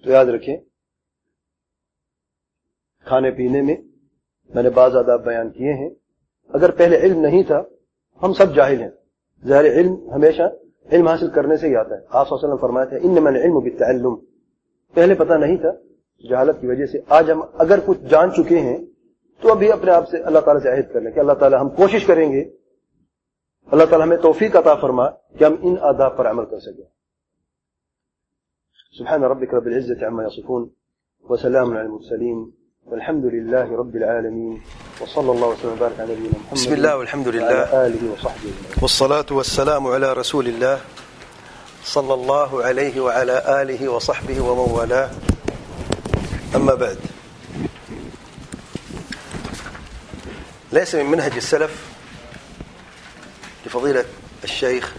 تو یاد رکھیں کھانے پینے میں میں نے بعض آداب بیان کیے ہیں. اگر پہلے علم نہیں تھا، ہم سب جاہل ہیں، ظاہر علم ہمیشہ علم حاصل کرنے سے ہی آتا ہے. آپ صلی اللہ علیہ وسلم فرمایا تھا انما العلم بالتعلم. پہلے پتہ نہیں تھا جہالت کی وجہ سے. آج ہم اگر کچھ جان چکے ہیں تو ابھی اپنے آپ سے اللہ تعالیٰ سے عہد کر لیں کہ اللہ تعالیٰ ہم کوشش کریں گے، اللہ تعالیٰ ہمیں توفیق عطا فرما کہ ہم ان آداب پر عمل کر سکیں. سبحان ربک رب العزة عما يصفون وسلام على المرسلين والحمد لله رب العالمين وصلى الله وسلم وبارك على نبينا محمد. بسم الله والحمد لله وعلى آله وصحبه والصلاة والسلام على رسول الله صلى الله عليه وعلى آله وصحبه ومن والاه. أما بعد، ليس من منهج السلف لفضيلة الشيخ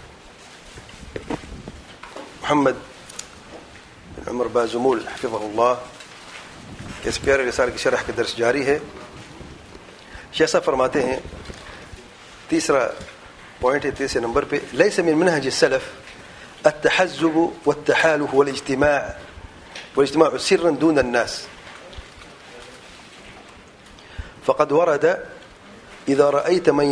محمد بن عمر بازمول حفظه الله کہ اس پیارے رسالے کی شرح کا درس جاری ہے. شیخ صاحب فرماتے ہیں تیسرا پوائنٹ ہے، تیسرے نمبر پہ، ليس من منهج السلف التحزب والتحالف والاجتماع سرا دون الناس، فقد ورد إذا رأيت من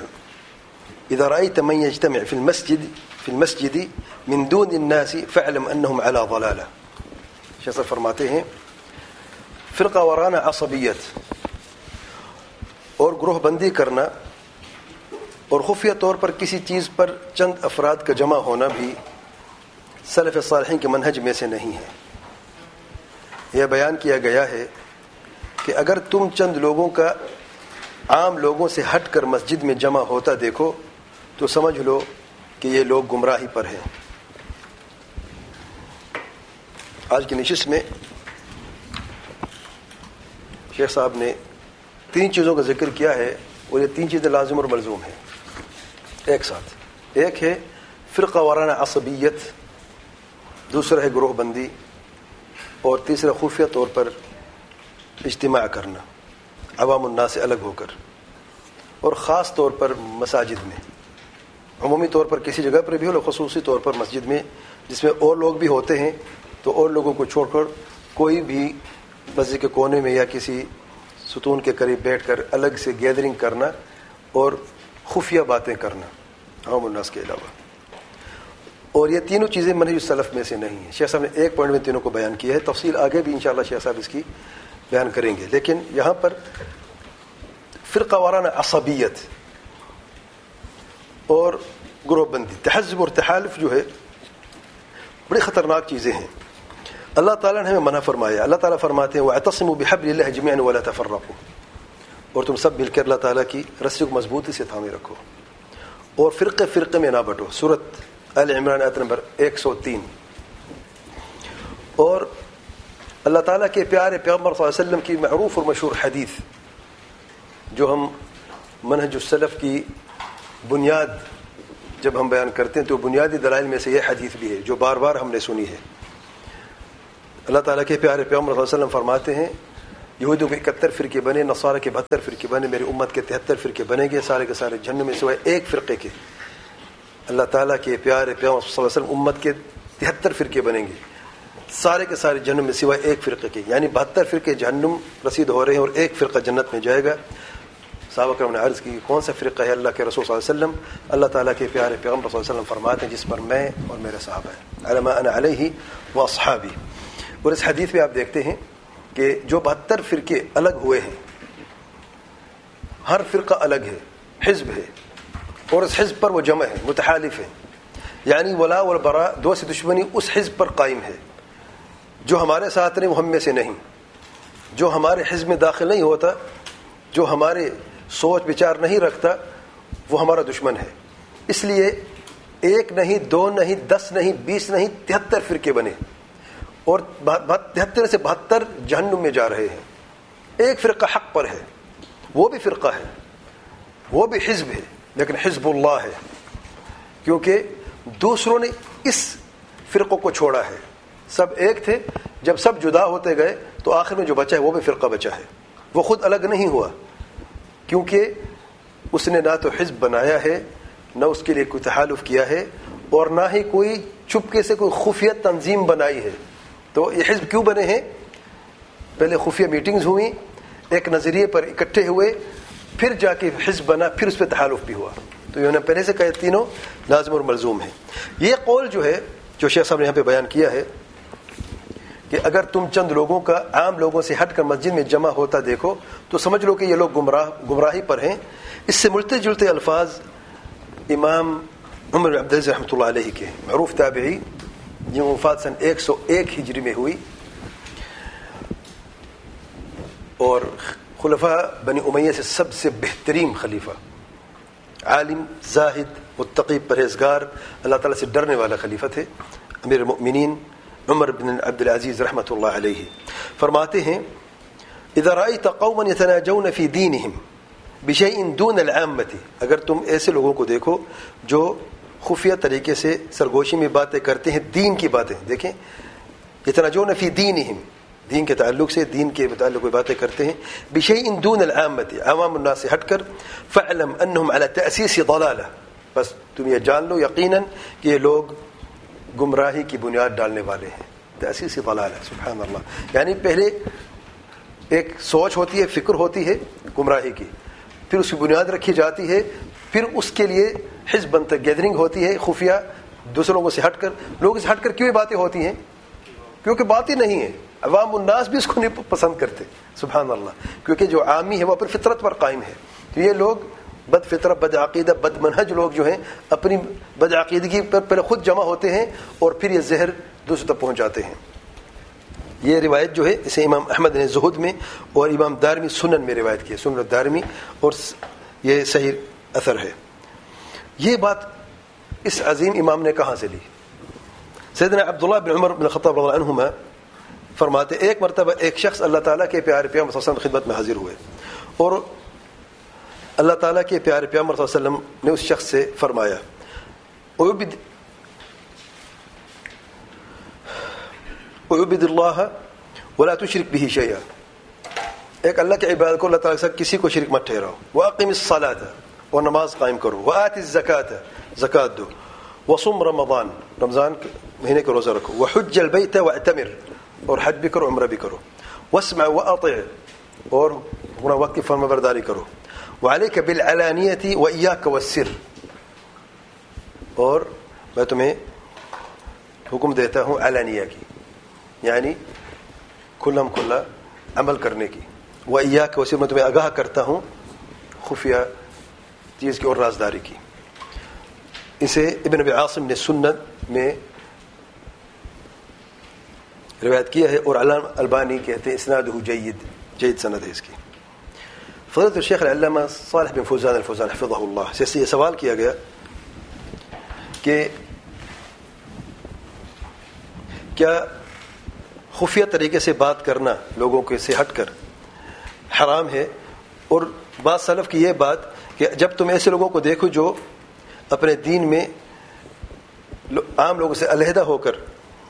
يجتمع في المسجد من دون الناس فاعلم أنهم على ضلالة. شیخ صاحب فرماتے ہیں فرقہ وارانہ عصبیت اور گروہ بندی کرنا اور خفیہ طور پر کسی چیز پر چند افراد کا جمع ہونا بھی سلف صالحین کے منہج میں سے نہیں ہے. یہ بیان کیا گیا ہے کہ اگر تم چند لوگوں کا عام لوگوں سے ہٹ کر مسجد میں جمع ہوتا دیکھو تو سمجھ لو کہ یہ لوگ گمراہی پر ہیں. آج کی نشست میں شیخ صاحب نے 3 چیزوں کا ذکر کیا ہے، اور یہ 3 چیزیں لازم اور ملزوم ہیں ایک ساتھ. ایک ہے فرقہ وارانہ عصبیت، دوسرا ہے گروہ بندی، اور تیسرا خفیہ طور پر اجتماع کرنا عوام الناس سے الگ ہو کر، اور خاص طور پر مساجد میں. عمومی طور پر کسی جگہ پر بھی ہو، خصوصی طور پر مسجد میں جس میں اور لوگ بھی ہوتے ہیں، تو اور لوگوں کو چھوڑ کر کوئی بھی مسجد کے کونے میں یا کسی ستون کے قریب بیٹھ کر الگ سے گیدرنگ کرنا اور خفیہ باتیں کرنا عوام الناس کے علاوہ. اور یہ تینوں چیزیں منہج السلف میں سے نہیں ہیں. شیخ صاحب نے ایک پوائنٹ میں تینوں کو بیان کیا ہے، تفصیل آگے بھی انشاءاللہ شیخ صاحب اس کی بیان کریں گے. لیکن یہاں پر فرقہ وارانہ عصبیت اور گروہ بندی، تحزب اور تحالف جو ہے بڑی خطرناک چیزیں ہیں. اللہ تعالیٰ نے ہمیں منع فرمایا. اللہ تعالیٰ فرماتے ہیں وَاعْتَصِمُوا بِحَبْلِ اللَّهِ جَمِيعًا وَلَا تَفَرَّقُوا، اور تم سب مل کر اللہ تعالیٰ کی رسی کو مضبوطی سے تھامے رکھو اور فرقے میں نہ بٹو. سورۃ آل عمران آیت نمبر 103. اور اللہ تعالیٰ کے پیارے پیغمبر صلی اللہ علیہ وسلم کی معروف اور مشہور حدیث جو ہم منہج السلف کی بنیاد جب ہم بیان کرتے ہیں تو بنیادی دلائل میں سے یہ حدیث بھی ہے جو بار بار ہم نے سنی ہے. اللہ تعالیٰ کے پیارے پیغمبر صلی اللہ علیہ وسلم فرماتے ہیں یہودیوں کے 71 فرقے بنے، نصارہ کے 72 فرقے بنے، میری امت کے 73 فرقے بنیں گے، سارے کے سارے جہنم میں سوائے ایک فرقے کے. اللہ تعالیٰ کے پیارے پیغمبر صلی اللہ علیہ وسلم امت کے 73 فرقے بنیں گے، سارے کے سارے جہنم میں سوائے ایک فرقے کے، یعنی 72 فرقے جہنم رسید ہو رہے ہیں اور ایک فرقہ جنت میں جائے گا. صحابہ کرام نے عرض کی کون سا فرقہ ہے اللہ کے رسول صلی اللہ علیہ وسلم؟ اللہ تعالیٰ کے پیارے پیغمبر صلی اللہ علیہ وسلم فرماتے ہیں جس پر میں اور میرے صحابہ ہیں، علی ما انا علیہ واصحابی. اور اس حدیث میں آپ دیکھتے ہیں کہ جو 72 فرقے الگ ہوئے ہیں، ہر فرقہ الگ ہے، حزب ہے، اور اس حزب پر وہ جمع ہے، متحالف ہے، یعنی ولا والبراء، دو سے دشمنی اس حزب پر قائم ہے. جو ہمارے ساتھ نہیں وہ ہم میں سے نہیں، جو ہمارے حزب میں داخل نہیں ہوتا، جو ہمارے سوچ بچار نہیں رکھتا، وہ ہمارا دشمن ہے. اس لیے ایک نہیں، 2 نہیں، 10 نہیں، 20 نہیں، 73 فرقے بنے، اور 73 سے 72 جہنم میں جا رہے ہیں. ایک فرقہ حق پر ہے، وہ بھی فرقہ ہے، وہ بھی حزب ہے، لیکن حزب اللہ ہے، کیونکہ دوسروں نے اس فرقوں کو چھوڑا ہے. سب ایک تھے، جب سب جدا ہوتے گئے تو آخر میں جو بچا ہے وہ بھی فرقہ بچا ہے. وہ خود الگ نہیں ہوا، کیونکہ اس نے نہ تو حزب بنایا ہے، نہ اس کے لیے کوئی تحالف کیا ہے، اور نہ ہی کوئی چپکے سے کوئی خفیہ تنظیم بنائی ہے تو یہ حزب کیوں بنے ہیں؟ پہلے خفیہ میٹنگز ہوئیں، ایک نظریے پر اکٹھے ہوئے، پھر جا کے حزب بنا، پھر اس پہ تحالف بھی ہوا. تو یہ پہلے سے کہے تینوں لازم اور ملزوم ہیں. یہ قول جو ہے جو شیخ صاحب نے یہاں پہ بیان کیا ہے کہ اگر تم چند لوگوں کا عام لوگوں سے ہٹ کر مسجد میں جمع ہوتا دیکھو تو سمجھ لو کہ یہ لوگ گمراہی پر ہیں. اس سے ملتے جلتے الفاظ امام عمر بن عبدالعزیز رحمۃ اللہ علیہ کے، معروف تابعی، جن کی وفات سن 101 ہجری میں ہوئی، اور خلفاء بنی امیہ سے سب سے بہترین خلیفہ، عالم، زاہد، متقی، پرہیزگار، اللہ تعالیٰ سے ڈرنے والا خلیفہ تھے، امیر المؤمنین عمر بن عبدالعزیز رحمۃ اللہ علیہ. فرماتے ہیں اذا رأيت قوما يتناجون في دينهم بشيء دون العامة، اگر تم ایسے لوگوں کو دیکھو جو خفیہ طریقے سے سرگوشی میں باتیں کرتے ہیں، دین کی باتیں، دیکھیں يتناجون في دينهم، دین کے تعلق سے، دین کے متعلق کوئی باتیں کرتے ہیں، بشيء دون العامة، عوام الناس سے ہٹ کر، فاعلم انهم على تأسيس ضلالة، بس تم یہ جان لو یقیناً کہ یہ لوگ گمراہی کی بنیاد ڈالنے والے ہیں. تأسیس ضلالہ، سبحان اللہ. یعنی پہلے ایک سوچ ہوتی ہے، فکر ہوتی ہے گمراہی کی، پھر اس کی بنیاد رکھی جاتی ہے، پھر اس کے لیے حزب بنتا، گیدرنگ ہوتی ہے خفیہ دوسرے لوگوں سے ہٹ کر. لوگوں سے ہٹ کر کیوں یہ باتیں ہوتی ہیں؟ کیونکہ باتیں نہیں ہیں، عوام الناس بھی اس کو نہیں پسند کرتے، سبحان اللہ، کیونکہ جو عامی ہے وہ اپنی فطرت پر قائم ہے. تو یہ لوگ بد فطرت، بد عقیدہ، بد منہج لوگ جو ہیں اپنی بد عقیدگی پر پہلے خود جمع ہوتے ہیں اور پھر یہ زہر دوسروں تک پہنچ جاتے ہیں. یہ روایت جو ہے اسے امام احمد نے زہد میں اور امام دارمی سنن میں روایت کی ہے، سنن دارمی، اور یہ صحیح اثر ہے. یہ بات اس عظیم امام نے کہاں سے لی؟ سیدنا عبداللہ بن عمر بن الخطاب رضی اللہ عنہما فرماتے ایک مرتبہ ایک شخص اللہ تعالیٰ کے پیارے پیغمبر صلی اللہ علیہ وسلم کی خدمت میں حاضر ہوئے، اور اللہ تعالیٰ کے پیارے پیغمبر صلی اللہ علیہ وسلم نے اس شخص سے فرمایا اعبد اللہ ولا تشرک به شیئا، ایک اللہ کے عبادت کو اللہ تعالیٰ کے ساتھ کسی کو شرک مت ٹھہراؤ. واقم الصلاۃ، اور نماز قائم کرو. وآت الزکاۃ، زکات دو. وصم رمضان، رمضان مہینے کا روزہ رکھو. وحج البیت واعتمر، اور حج بھی کرو، عمرہ بھی کرو. واسمع واطع، اور وقت کی فرما برداری کرو. وعلیک بالعلانیۃ وایاک والسر، اور میں تمہیں حکم دیتا ہوں علانیہ کی، یعنی کھلم کھلا عمل کرنے کی. وایاک والسر، میں تمہیں آگاہ کرتا ہوں خفیہ چیز کی اور رازداری کی. اسے ابن ابی عاصم نے سنت میں روایت کیا ہے، اور علامہ البانی کہتے ہیں اسنادہ جید سند ہے اس کی. فضیلۃ الشیخ العلامہ صالح بن فوزان الفوزان حفظہ اللہ سے یہ سوال کیا گیا کہ کیا خفیہ طریقے سے بات کرنا لوگوں کے سے ہٹ کر حرام ہے؟ اور بعض سلف کی یہ بات کہ جب تم ایسے لوگوں کو دیکھو جو اپنے دین میں عام لوگوں سے علیحدہ ہو کر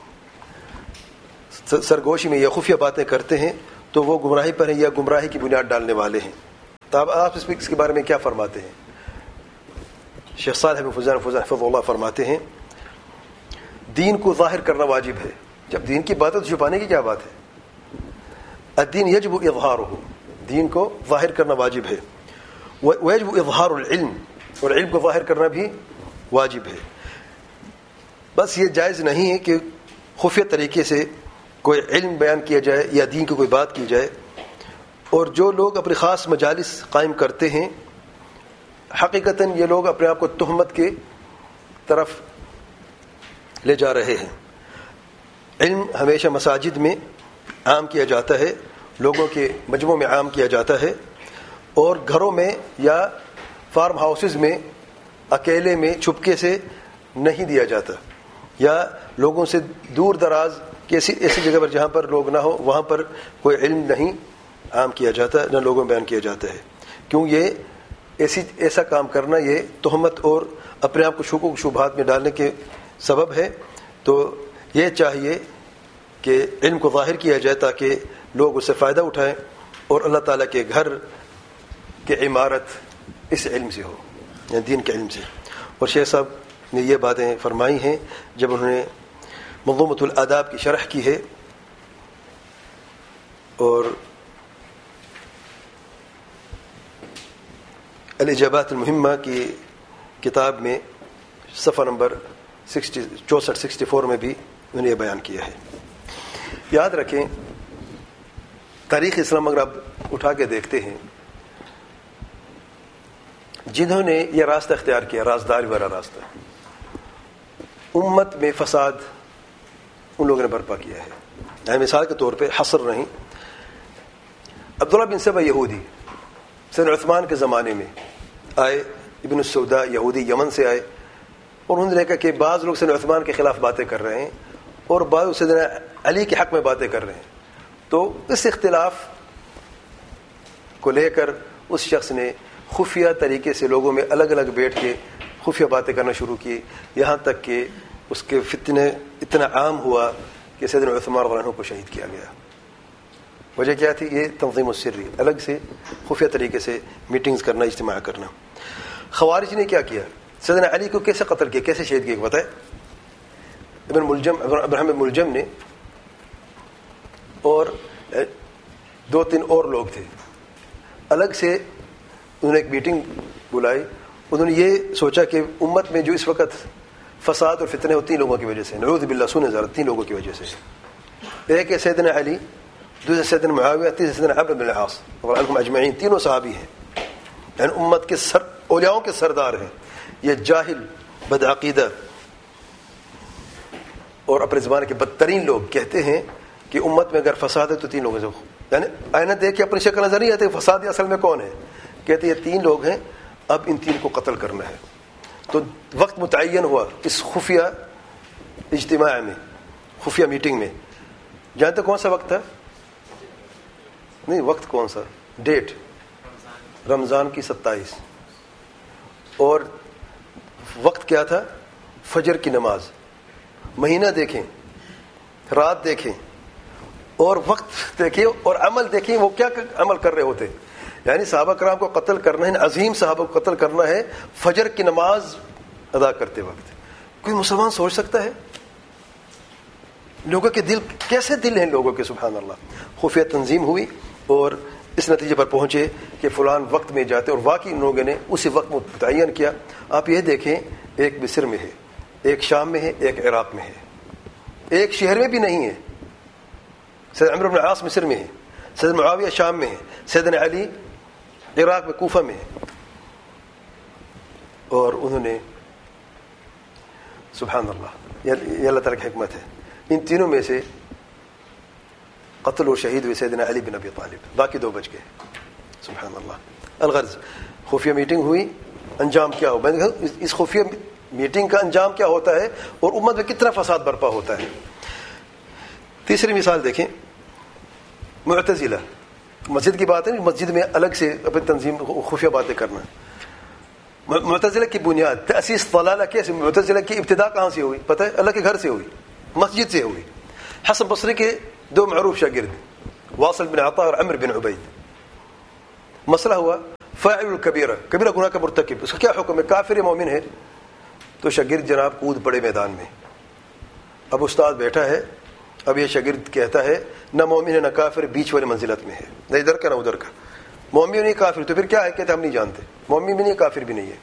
سرگوشی میں یا خفیہ باتیں کرتے ہیں تو وہ گمراہی پر ہیں یا گمراہی کی بنیاد ڈالنے والے ہیں. تو آپ اس کے بارے میں کیا فرماتے ہیں؟ شیخ صالح بن فوزان حفظہ اللہ فرماتے ہیں دین کو ظاہر کرنا واجب ہے. جب دین کی بات ہے تو چھپانے کی کیا بات ہے؟ الدین یجب اظہارہ، دین کو ظاہر کرنا واجب ہے. ویجب اظہار العلم، اور علم کو ظاہر کرنا بھی واجب ہے. بس یہ جائز نہیں ہے کہ خفیہ طریقے سے کوئی علم بیان کیا جائے یا دین کی کوئی بات کی جائے. اور جو لوگ اپنے خاص مجالس قائم کرتے ہیں حقیقتاً یہ لوگ اپنے آپ کو تہمت کے طرف لے جا رہے ہیں. علم ہمیشہ مساجد میں عام کیا جاتا ہے، لوگوں کے مجموعوں میں عام کیا جاتا ہے، اور گھروں میں یا فارم ہاؤسز میں اکیلے میں چھپکے سے نہیں دیا جاتا، یا لوگوں سے دور دراز ایسی جگہ پر جہاں پر لوگ نہ ہو وہاں پر کوئی علم نہیں عام کیا جاتا، نہ لوگوں میں بیان کیا جاتا ہے. کیوں یہ ایسا کام کرنا یہ تہمت اور اپنے آپ کو شکوک و شبہات میں ڈالنے کے سبب ہے. تو یہ چاہیے کہ علم کو ظاہر کیا جائے تاکہ لوگ اس سے فائدہ اٹھائیں، اور اللہ تعالیٰ کے گھر کی عمارت اس علم سے ہو، یعنی دین کے علم سے. اور شیخ صاحب نے یہ باتیں فرمائی ہیں جب انہوں نے منظومۃ الآداب کی شرح کی ہے اور الاجابات المہمہ کی کتاب میں صفحہ نمبر 64 میں بھی انہوں نے یہ بیان کیا ہے. یاد رکھیں تاریخ اسلام اگر آپ اٹھا کے دیکھتے ہیں، جنہوں نے یہ راستہ اختیار کیا، رازداری والا راستہ، امت میں فساد ان لوگوں نے برپا کیا ہے. یعنی مثال کے طور پہ حصر نہیں، عبداللہ بن سبا یہودی سیدنا عثمان کے زمانے میں آئے، ابن السودا یہودی یمن سے آئے، اور انہوں نے دیکھا کہ بعض لوگ سیدنا عثمان کے خلاف باتیں کر رہے ہیں اور بعض سیدنا علی کے حق میں باتیں کر رہے ہیں. تو اس اختلاف کو لے کر اس شخص نے خفیہ طریقے سے لوگوں میں الگ الگ بیٹھ کے خفیہ باتیں کرنا شروع کی، یہاں تک کہ اس کے فتنے اتنا عام ہوا کہ سیدنا عثمان رضی اللہ عنہ کو شہید کیا گیا. وجہ کیا تھی؟ یہ تنظیم السری، الگ سے خفیہ طریقے سے میٹنگز کرنا، اجتماع کرنا. خوارج نے کیا کیا؟ سیدنا علی کو کیسے قتل کیا، کیسے شہید کیا بتائے؟ ابراہیم بن ملجم نے اور 2-3 اور لوگ تھے، الگ سے انہوں نے ایک میٹنگ بلائی. انہوں نے یہ سوچا کہ امت میں جو اس وقت فساد اور فتنے ہو 3 لوگوں کی وجہ سے، نعوذ باللہ، سنیں ذرا، 3 لوگوں کی وجہ سے. ایک ہے سیدنا علی، دوسرے سیدنا معاویہ، تیسرے سیدنا عمرو بن العاص رضی اللہ عنہم اجمعین. تینوں صحابی ہیں، یعنی امت کے اولیاؤں کے سردار ہیں. یہ جاہل، بدعقیدہ اور اپنے زمانے کے بدترین لوگ کہتے ہیں کہ امت میں اگر فساد ہے تو 3 لوگوں سے، یعنی آئینہ دیکھ کے اپنی شکل نظر نہیں آتی فساد اصل میں کون ہے، کہتے ہیں یہ 3 لوگ ہیں، اب ان 3 کو قتل کرنا ہے. تو وقت متعین ہوا اس خفیہ اجتماع میں، خفیہ میٹنگ میں. جانتے کون سا وقت تھا؟ نہیں، وقت کون سا، ڈیٹ رمضان کی 27، اور وقت کیا تھا؟ فجر کی نماز. مہینہ دیکھیں، رات دیکھیں، اور وقت دیکھیں اور عمل دیکھیں، وہ کیا عمل کر رہے ہوتے. یعنی صحابہ کرام کو قتل کرنا ہے، عظیم صحابہ کو قتل کرنا ہے فجر کی نماز ادا کرتے وقت. کوئی مسلمان سوچ سکتا ہے؟ لوگوں کے دل کیسے دل ہیں لوگوں کے، سبحان اللہ. خفیہ تنظیم ہوئی اور اس نتیجے پر پہنچے کہ فلان وقت میں جاتے، اور واقعی ان لوگوں نے اسی وقت متعین کیا. آپ یہ دیکھیں، ایک مصر میں ہے، ایک شام میں ہے، ایک عراق میں ہے، ایک شہر میں بھی نہیں ہے. سیدنا عمرو بن العاص مصر میں ہے، سیدنا معاویہ شام میں ہے، سیدنا علی عراق میں کوفہ میں ہے. اور انہوں نے سبحان اللہ، یہ اللہ تعالیٰ کی حکمت ہے، ان تینوں میں سے قتل اور شہید ہوئے سیدنا علی بن ابی طالب، باقی 2 بچ گئے. سبحان اللہ. الغرض خفیہ میٹنگ ہوئی، انجام کیا ہو؟ میں نے کہا اس خفیہ میٹنگ کا انجام کیا ہوتا ہے اور امت میں کتنا فساد برپا ہوتا ہے. تیسری مثال دیکھیں، معتزلہ. مسجد کی بات ہے، مسجد میں الگ سے اپنی تنظیم خفیہ باتیں کرنا. معتزلہ کی بنیاد، تأسیس ضلالہ کیسے؟ معتزلہ کی ابتدا کہاں سے ہوئی پتہ ہے؟ اللہ کے گھر سے ہوئی، مسجد سے ہوئی. حسن بصری کے 2 معروف شاگرد، واصل بن عطاء اور عمرو بن عبید. مسئلہ ہوا فاعل الکبیرہ، کبیرہ گناہ کا مرتکب، اس کا کیا حکم ہے؟ کافر یا مومن ہے؟ تو شاگرد جناب کود پڑے میدان میں. اب استاد بیٹھا ہے، اب یہ شاگرد کہتا ہے نہ مومن ہے نہ کافر، بیچ والے منزلت میں ہے، نہ ادھر کا نہ ادھر کا، مومن نہیں کافر. تو پھر کیا ہے؟ کہتے ہم نہیں جانتے، مومن بھی نہیں کافر بھی نہیں ہے.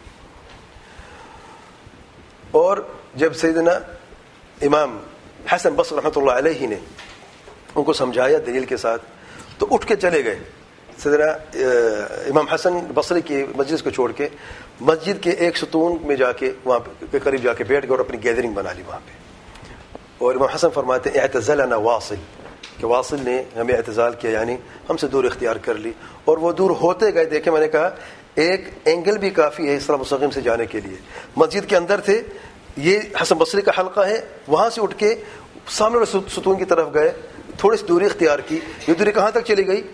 اور جب سیدنا امام حسن بصری رحمۃ اللہ علیہ نے ان کو سمجھایا دلیل کے ساتھ، تو اٹھ کے چلے گئے. سیدنا امام حسن بصری کی مجلس کو چھوڑ کے مسجد کے ایک ستون میں جا کے وہاں کے قریب جا کے بیٹھ گئے اور اپنی گیدرنگ بنا لی وہاں پہ. اور امام حسن فرماتے ہیں اعتزلنا واصل، کہ واصل نے ہمیں اعتزال کیا، یعنی ہم سے دور اختیار کر لی. اور وہ دور ہوتے گئے. دیکھیں میں نے کہا ایک اینگل بھی کافی ہے صراط مستقیم سے جانے کے لیے. مسجد کے اندر تھے، یہ حسن بصری کا حلقہ ہے، وہاں سے اٹھ کے سامنے والے ستون کی طرف گئے، تھوڑی سی دوری اختیار کی. یہ دوری کہاں تک چلی گئی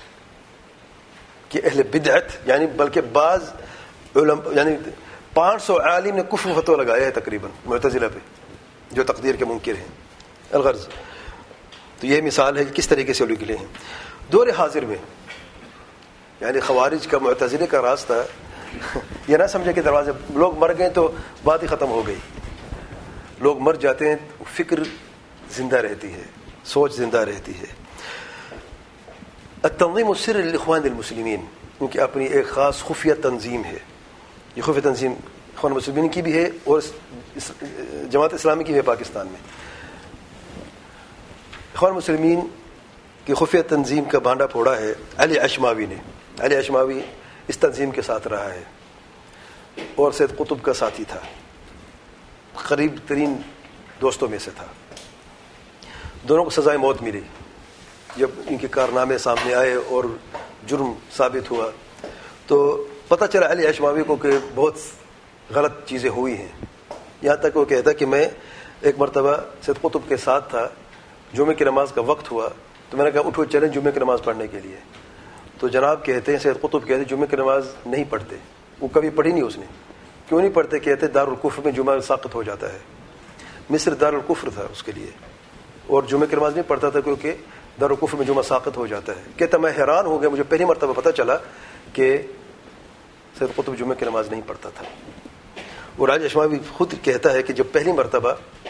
کہ اہل بدعت، یعنی بلکہ بعض یعنی 500 عالم نے کفر فتویٰ لگایا ہے تقریباً معتزلہ پہ، جو تقدیر کے منکر ہیں. الغرض تو یہ مثال ہے کہ کس طریقے سے نکلے ہیں. دور حاضر میں یعنی خوارج کا، معتزلے کا راستہ، یہ نہ سمجھے کہ دروازے لوگ مر گئے تو بات ہی ختم ہو گئی. لوگ مر جاتے ہیں، فکر زندہ رہتی ہے، سوچ زندہ رہتی ہے. التنظیم السر للاخوان المسلمین، ان کی اپنی ایک خاص خفیہ تنظیم ہے. یہ خفیہ تنظیم اخوان المسلمین کی بھی ہے اور جماعت اسلامی کی بھی ہے پاکستان میں. اخوان المسلمین کی خفیہ تنظیم کا بھانڈا پھوڑا ہے علی اشماوی نے. علی اشماوی اس تنظیم کے ساتھ رہا ہے اور سید قطب کا ساتھی تھا، قریب ترین دوستوں میں سے تھا. دونوں کو سزائے موت ملی جب ان کے کارنامے سامنے آئے اور جرم ثابت ہوا. تو پتہ چلا علی اشماوی کو کہ بہت غلط چیزیں ہوئی ہیں. یہاں تک وہ کہتا کہ میں ایک مرتبہ سید قطب کے ساتھ تھا، جمعے کی نماز کا وقت ہوا تو میں نے کہا اٹھو چلیں جمعے کی نماز پڑھنے کے لیے. تو جناب کہتے ہیں سید قطب کہتے ہیں جمعے کی نماز نہیں پڑھتے. وہ کبھی پڑھی نہیں اس نے. کیوں نہیں پڑھتے؟ کہتے دارالکفر میں جمعہ ساقط ہو جاتا ہے. مصر دارالکفر تھا اس کے لیے اور جمعے کی نماز نہیں پڑھتا تھا کیونکہ دارالکفر میں جمعہ ساقط ہو جاتا ہے. کہتا میں حیران ہو گیا، مجھے پہلی مرتبہ پتہ چلا کہ سید قطب جمعے کی نماز نہیں پڑھتا تھا. اور علی اشماوی خود کہتا ہے کہ جب پہلی مرتبہ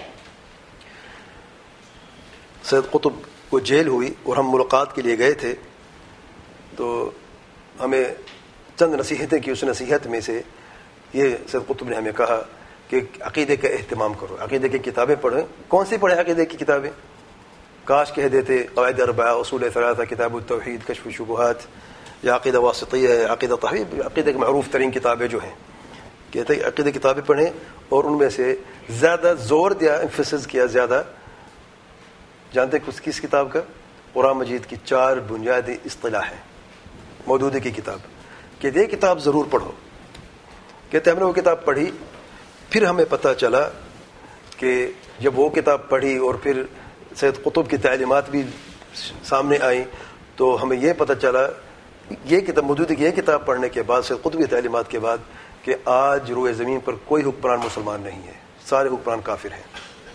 سید قطب کو جیل ہوئی اور ہم ملاقات کے لیے گئے تھے تو ہمیں چند نصیحتیں کی. اس نصیحت میں سے یہ سید قطب نے ہمیں کہا کہ عقیدے کا اہتمام کرو، عقیدے کی کتابیں پڑھیں. کون سی پڑھیں عقیدے کی کتابیں؟ کاش کہہ دیتے قواعد اربعہ، اصول ثلاثہ، کتاب التوحید، کشف الشبہات، یا عقیدہ واسطیہ ہے، عقیدہ تحویل، عقیدے کی معروف ترین کتابیں جو ہیں. کہتے ہیں عقیدے کتابیں پڑھیں اور ان میں سے زیادہ زور دیا، ایمفسس کیا زیادہ. جانتے کس کتاب کا؟ قرآن مجید کی 4 بنیادی اصطلاح ہے، مودودی کی کتاب. کہ یہ کتاب ضرور پڑھو. کہتے ہم نے وہ کتاب پڑھی، پھر ہمیں پتہ چلا کہ جب وہ کتاب پڑھی اور پھر سید قطب کی تعلیمات بھی سامنے آئیں تو ہمیں یہ پتہ چلا یہ کتاب مودودی کی یہ کتاب پڑھنے کے بعد، سید قطب کی تعلیمات کے بعد، کہ آج روئے زمین پر کوئی حکمران مسلمان نہیں ہے، سارے حکمران کافر ہیں.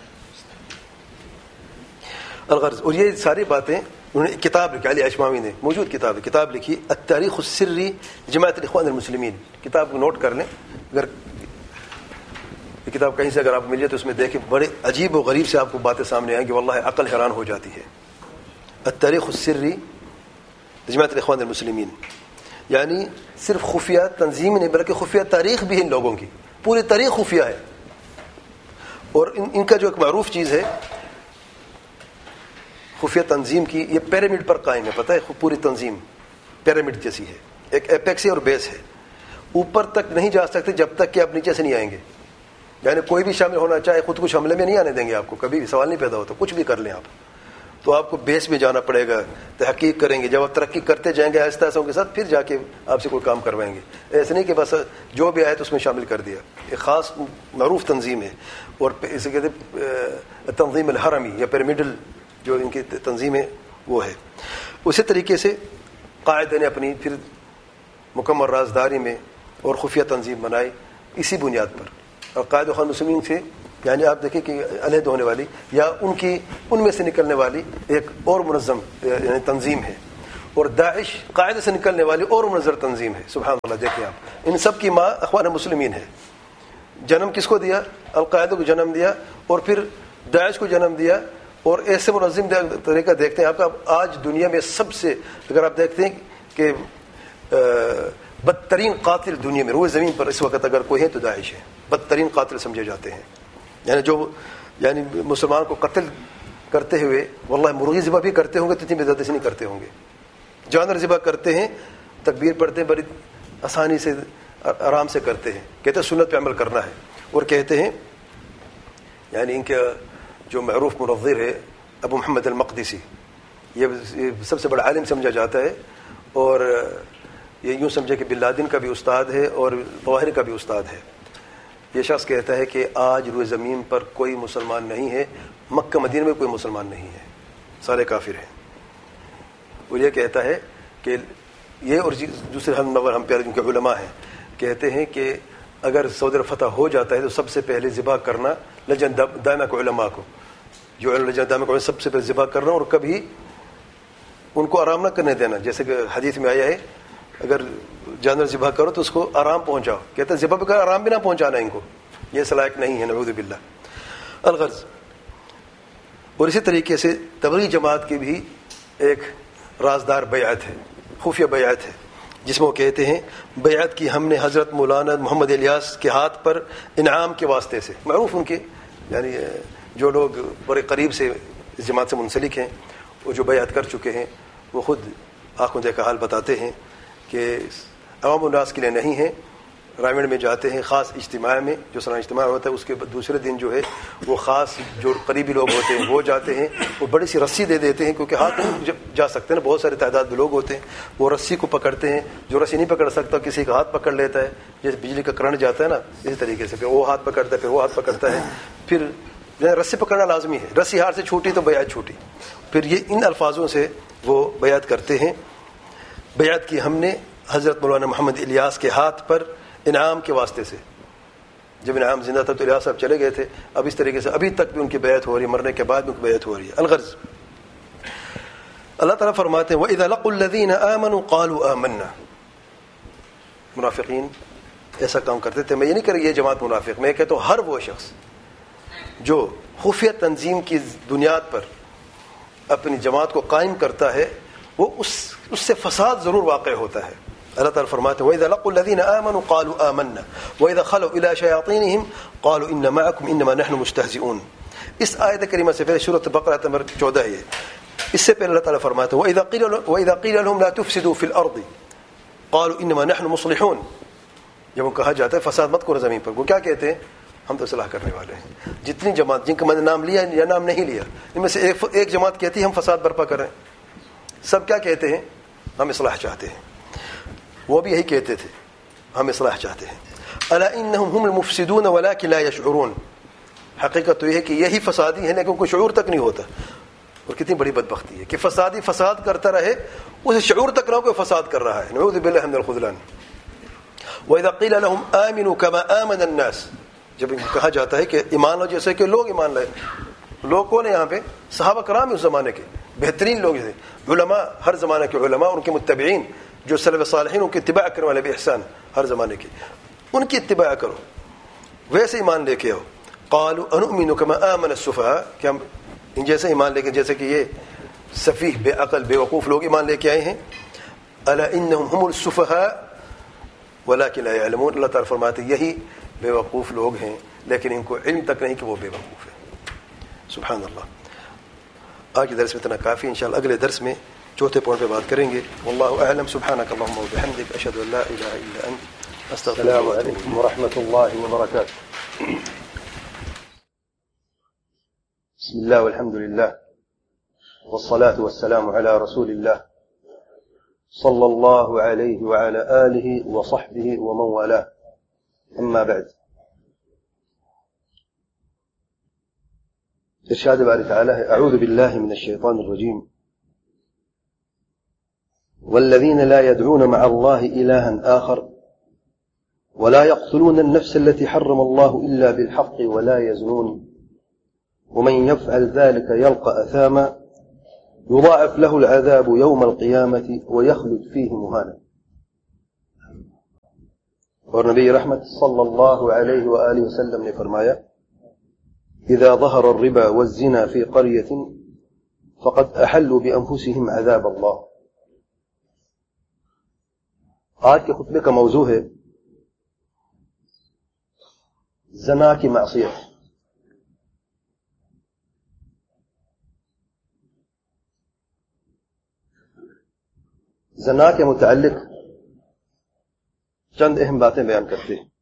الغرض، اور یہ ساری باتیں انہوں نے کتاب لکھی، علی اشماوی نے موجود کتاب لکھی التاریخ السری جماعت الاخوان المسلمین. کتاب کو نوٹ کر لیں، اگر یہ کتاب کہیں سے اگر آپ کو مل جائے تو اس میں دیکھیں بڑے عجیب و غریب سے آپ کو باتیں سامنے آئیں گی، واللہ عقل حیران ہو جاتی ہے. التاریخ السری جماعت الاخوان المسلمین، یعنی صرف خفیہ تنظیم نہیں بلکہ خفیہ تاریخ بھی ہے ان لوگوں کی. پوری تاریخ خفیہ ہے. اور ان کا جو ایک معروف چیز ہے خفیہ تنظیم کی، یہ پیرامڈ پر قائم ہے. پتہ ہے پوری تنظیم پیرامڈ جیسی ہے، ایک ایپیکس ہے اور بیس ہے. اوپر تک نہیں جا سکتے جب تک کہ آپ نیچے سے نہیں آئیں گے. یعنی کوئی بھی شامل ہونا چاہے خود کچھ حملے میں نہیں آنے دیں گے آپ کو، کبھی بھی سوال نہیں پیدا ہوتا. کچھ بھی کر لیں آپ تو آپ کو بیس میں جانا پڑے گا. تحقیق کریں گے، جب آپ ترقی کرتے جائیں گے آہستہ آہستہ کے ساتھ، پھر جا کے آپ سے کوئی کام کروائیں گے. ایسے نہیں کہ بس جو بھی آئے تو اس میں شامل کر دیا. ایک خاص معروف تنظیم ہے. اور اسے کہتے ہیں تنظیم الحرمی یا پیرامڈل جو ان کی تنظیم ہے وہ ہے. اسی طریقے سے قاعدہ نے اپنی پھر مکمل رازداری میں اور خفیہ تنظیم بنائی اسی بنیاد پر. اور قائد خان مسلمین سے یعنی آپ دیکھیں کہ علیحدہ ہونے والی یا ان میں سے نکلنے والی ایک اور منظم یعنی تنظیم ہے، اور داعش قاعدہ سے نکلنے والی اور منظر تنظیم ہے. سبحان اللہ. دیکھیں آپ، ان سب کی ماں اخوان مسلمین ہے. جنم کس کو دیا؟ القاعدہ کو جنم دیا اور پھر داعش کو جنم دیا. اور ایسے منظم طریقہ دیکھتے ہیں آپ کا. آج دنیا میں سب سے اگر آپ دیکھتے ہیں کہ بدترین قاتل دنیا میں روئے زمین پر اس وقت اگر کوئی ہے تو داعش ہے. بدترین قاتل سمجھے جاتے ہیں. یعنی جو یعنی مسلمان کو قتل کرتے ہوئے واللہ مرغی ذبح بھی کرتے ہوں گے تو اتنی بے سے نہیں کرتے ہوں گے. جانور ذبح کرتے ہیں، تکبیر پڑھتے ہیں، بڑی آسانی سے آرام سے کرتے ہیں. کہتے ہیں سنت پہ عمل کرنا ہے. اور کہتے ہیں یعنی ان کا جو معروف منظر ہے ابو محمد المقدسی، یہ سب سے بڑا عالم سمجھا جاتا ہے. اور یہ یوں سمجھے کہ بن لادن کا بھی استاد ہے اور طواہری کا بھی استاد ہے. یہ شخص کہتا ہے کہ آج روئے زمین پر کوئی مسلمان نہیں ہے، مکہ مدینہ میں کوئی مسلمان نہیں ہے، سارے کافر ہیں. اور یہ کہتا ہے کہ یہ اور دوسرے ہم پیارے جن کے علماء ہیں کہتے ہیں کہ اگر سعودی فتح ہو جاتا ہے تو سب سے پہلے ذبح کرنا لجنہ دائمہ کو علماء کو، جو لجنہ دائمہ کو سب سے پہلے ذبح کرنا اور کبھی ان کو آرام نہ کرنے دینا. جیسے کہ حدیث میں آیا ہے اگر جانور ذبح کرو تو اس کو آرام پہنچاؤ. کہتے ہیں ذبح بھی کر آرام بھی نہ پہنچانا ان کو، یہ صلاحیت نہیں ہے نعوذ باللہ. الغرض. اور اسی طریقے سے تبلیغی جماعت کی بھی ایک رازدار بیعت ہے، خفیہ بیعت ہے، جس میں وہ کہتے ہیں بیعت کی ہم نے حضرت مولانا محمد الیاس کے ہاتھ پر انعام کے واسطے سے. معروف ان کے یعنی جو لوگ بڑے قریب سے اس جماعت سے منسلک ہیں، وہ جو بیعت کر چکے ہیں، وہ خود آنکھوں دیکھا حال بتاتے ہیں کہ عوام الناس کے لیے نہیں ہیں. راویڑ میں جاتے ہیں خاص اجتماع میں، جو سالانہ اجتماع ہوتا ہے اس کے دوسرے دن جو ہے وہ خاص جو قریبی لوگ ہوتے ہیں وہ جاتے ہیں، وہ بڑی سی رسی دے دیتے ہیں کیونکہ ہاتھ جب جا سکتے ہیں نا، بہت سارے تعداد میں لوگ ہوتے ہیں، وہ رسی کو پکڑتے ہیں. جو رسی نہیں پکڑ سکتا کسی کا ہاتھ پکڑ لیتا ہے، جیسے بجلی کا کرنٹ جاتا ہے نا، اسی طریقے سے پھر وہ ہاتھ پکڑتا ہے، پھر وہ ہاتھ پکڑتا ہے، پھر رسی پکڑنا لازمی ہے. رسی ہاتھ سے چھوٹی تو بیعت چھوٹی. پھر یہ ان الفاظوں سے وہ بیعت کرتے ہیں. بیعت کی ہم نے حضرت مولانا محمد الیاس کے ہاتھ پر انعام کے واسطے سے. جب انعام زندہ تھا تو الیاس صاحب چلے گئے تھے. اب اس طریقے سے ابھی تک بھی ان کی بیعت ہو رہی ہے، مرنے کے بعد بھی ان کی بیعت ہو رہی ہے. الغرض اللہ تعالیٰ فرماتے ہیں وَإِذَا لَقُوا الَّذِينَ آمَنُوا قَالُوا آمَنَّا. منافقین ایسا کام کرتے تھے. میں یہ نہیں کر رہی یہ جماعت منافق، میں کہتا ہوں ہر وہ شخص جو خفیہ تنظیم کی بنیاد پر اپنی جماعت کو قائم کرتا ہے، وہ اس سے فساد ضرور واقع ہوتا ہے. اللہ تعالیٰ فرماتے ہیں وَإِذَا لَقُوا الَّذِينَ آمَنُوا قَالُوا آمَنَّا وَإِذَا خَلَوْا إِلَىٰ شَيَاطِينِهِمْ قَالُوا إِنَّ مَعَكُمْ إِنَّمَا نَحْنُ مُسْتَهْزِئُونَ. اس آیت کریمہ سے پہلے سورۃ بقرہ نمبر 14 ہے. اس سے پہلے اللہ تعالیٰ فرماتے ہیں وَإِذَا قِيلَ لَهُمْ لَا تُفْسِدُوا فِي الْأَرْضِ قَالُوا إِنَّمَا نَحْنُ مُصْلِحُونَ. جب وہ کہا جاتا ہے فساد مت کرو زمین پر، وہ کیا کہتے ہیں؟ ہم تو اصلاح کرنے والے ہیں. جتنی جماعت جن کا میں نے نام لیا یا نام نہیں لیا، ان میں سے ایک جماعت کہتی ہے ہم فساد برپا کر رہے ہیں. سب کیا کہتے ہیں؟ ہم اصلاح چاہتے ہیں. وہ بھی یہی کہتے تھے، ہم اصلاح چاہتے ہیں. الا انہم هم المفسدون ولكن لا يشعرون. حقیقت تو یہ ہے کہ یہی فسادی ہیں لیکن کوئی شعور تک نہیں ہوتا. اور کتنی بڑی بدبختی ہے کہ فسادی فساد کرتا رہے، اسے شعور تک نہ ہو کہ فساد کر رہا ہے. نعوذ باللہ من الخذلان. واذا قیل لهم آمنوا كما آمن الناس. جب کہا جاتا ہے کہ ایمان لو جیسے کہ لوگ ایمان لائے. لوگ کون ہیں یہاں پہ؟ صحابہ کرام اس زمانے کے بہترین لوگ تھے. علماء، ہر زمانے کے علماء، ان کے متبعین جو سلف صالحین ان کی اتباع کرنے والے بھی احسان ہر زمانے کے، ان کی اتباع کرو، ویسے ایمان لے کے آؤ. قالوا انؤمن كما آمن السفهاء. کہ ہم ان جیسے ایمان لے کے جیسے کہ یہ سفیہ، بے عقل، بے وقوف لوگ ایمان لے کے آئے ہیں. الا انهم هم السفهاء ولكن لا يعلمون. اللہ تعالیٰ فرماتے یہی بے وقوف لوگ ہیں لیکن ان کو علم تک نہیں کہ وہ بے وقوف ہیں. سبحان اللہ. آج کے درس میں اتنا کافی. انشاءاللہ اگلے درس میں چوتھے پوائنٹ پہ بات کریں گے. واللہ اعلم. سبحانک اللہم وبحمدک، اشہد ان لا الہ الا انت، استغفرک. السلام علیکم ورحمۃ اللہ وبرکاتہ. بسم اللہ والحمد للہ والصلاة والسلام على رسول اللہ صلی اللہ علیہ وعلى آلہ وصحبہ ومن والاه. اما بعد. ارشاد باری تعالی ہے اعوذ باللہ من الشیطان الرجیم والذین لا يدعون مع الله إلها آخر ولا يقتلون النفس التي حرم الله إلا بالحق ولا يزنون ومن يفعل ذلك يلقى أثاما يضاعف له العذاب يوم القيامة ويخلد فيه مهانا. اور نبی رحمت صلی اللہ علیہ وآلہ وسلم نے فرمایا اذا ظهر الربا والزنا في قرية فقد احلوا بانفسهم عذاب الله. آج کے خطبے کا موضوع ہے زنا کی معصیت. زنا کے متعلق چند اہم باتیں بیان کرتے ہیں،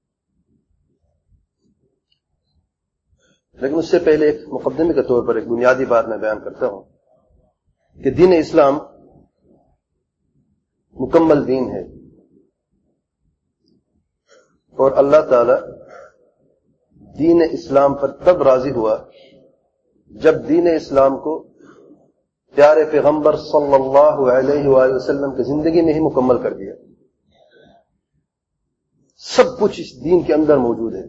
لیکن اس سے پہلے ایک مقدمے کے طور پر ایک بنیادی بات میں بیان کرتا ہوں کہ دین اسلام مکمل دین ہے اور اللہ تعالی دین اسلام پر تب راضی ہوا جب دین اسلام کو پیارے پیغمبر صلی اللہ علیہ وآلہ وسلم کی زندگی میں ہی مکمل کر دیا. سب کچھ اس دین کے اندر موجود ہے.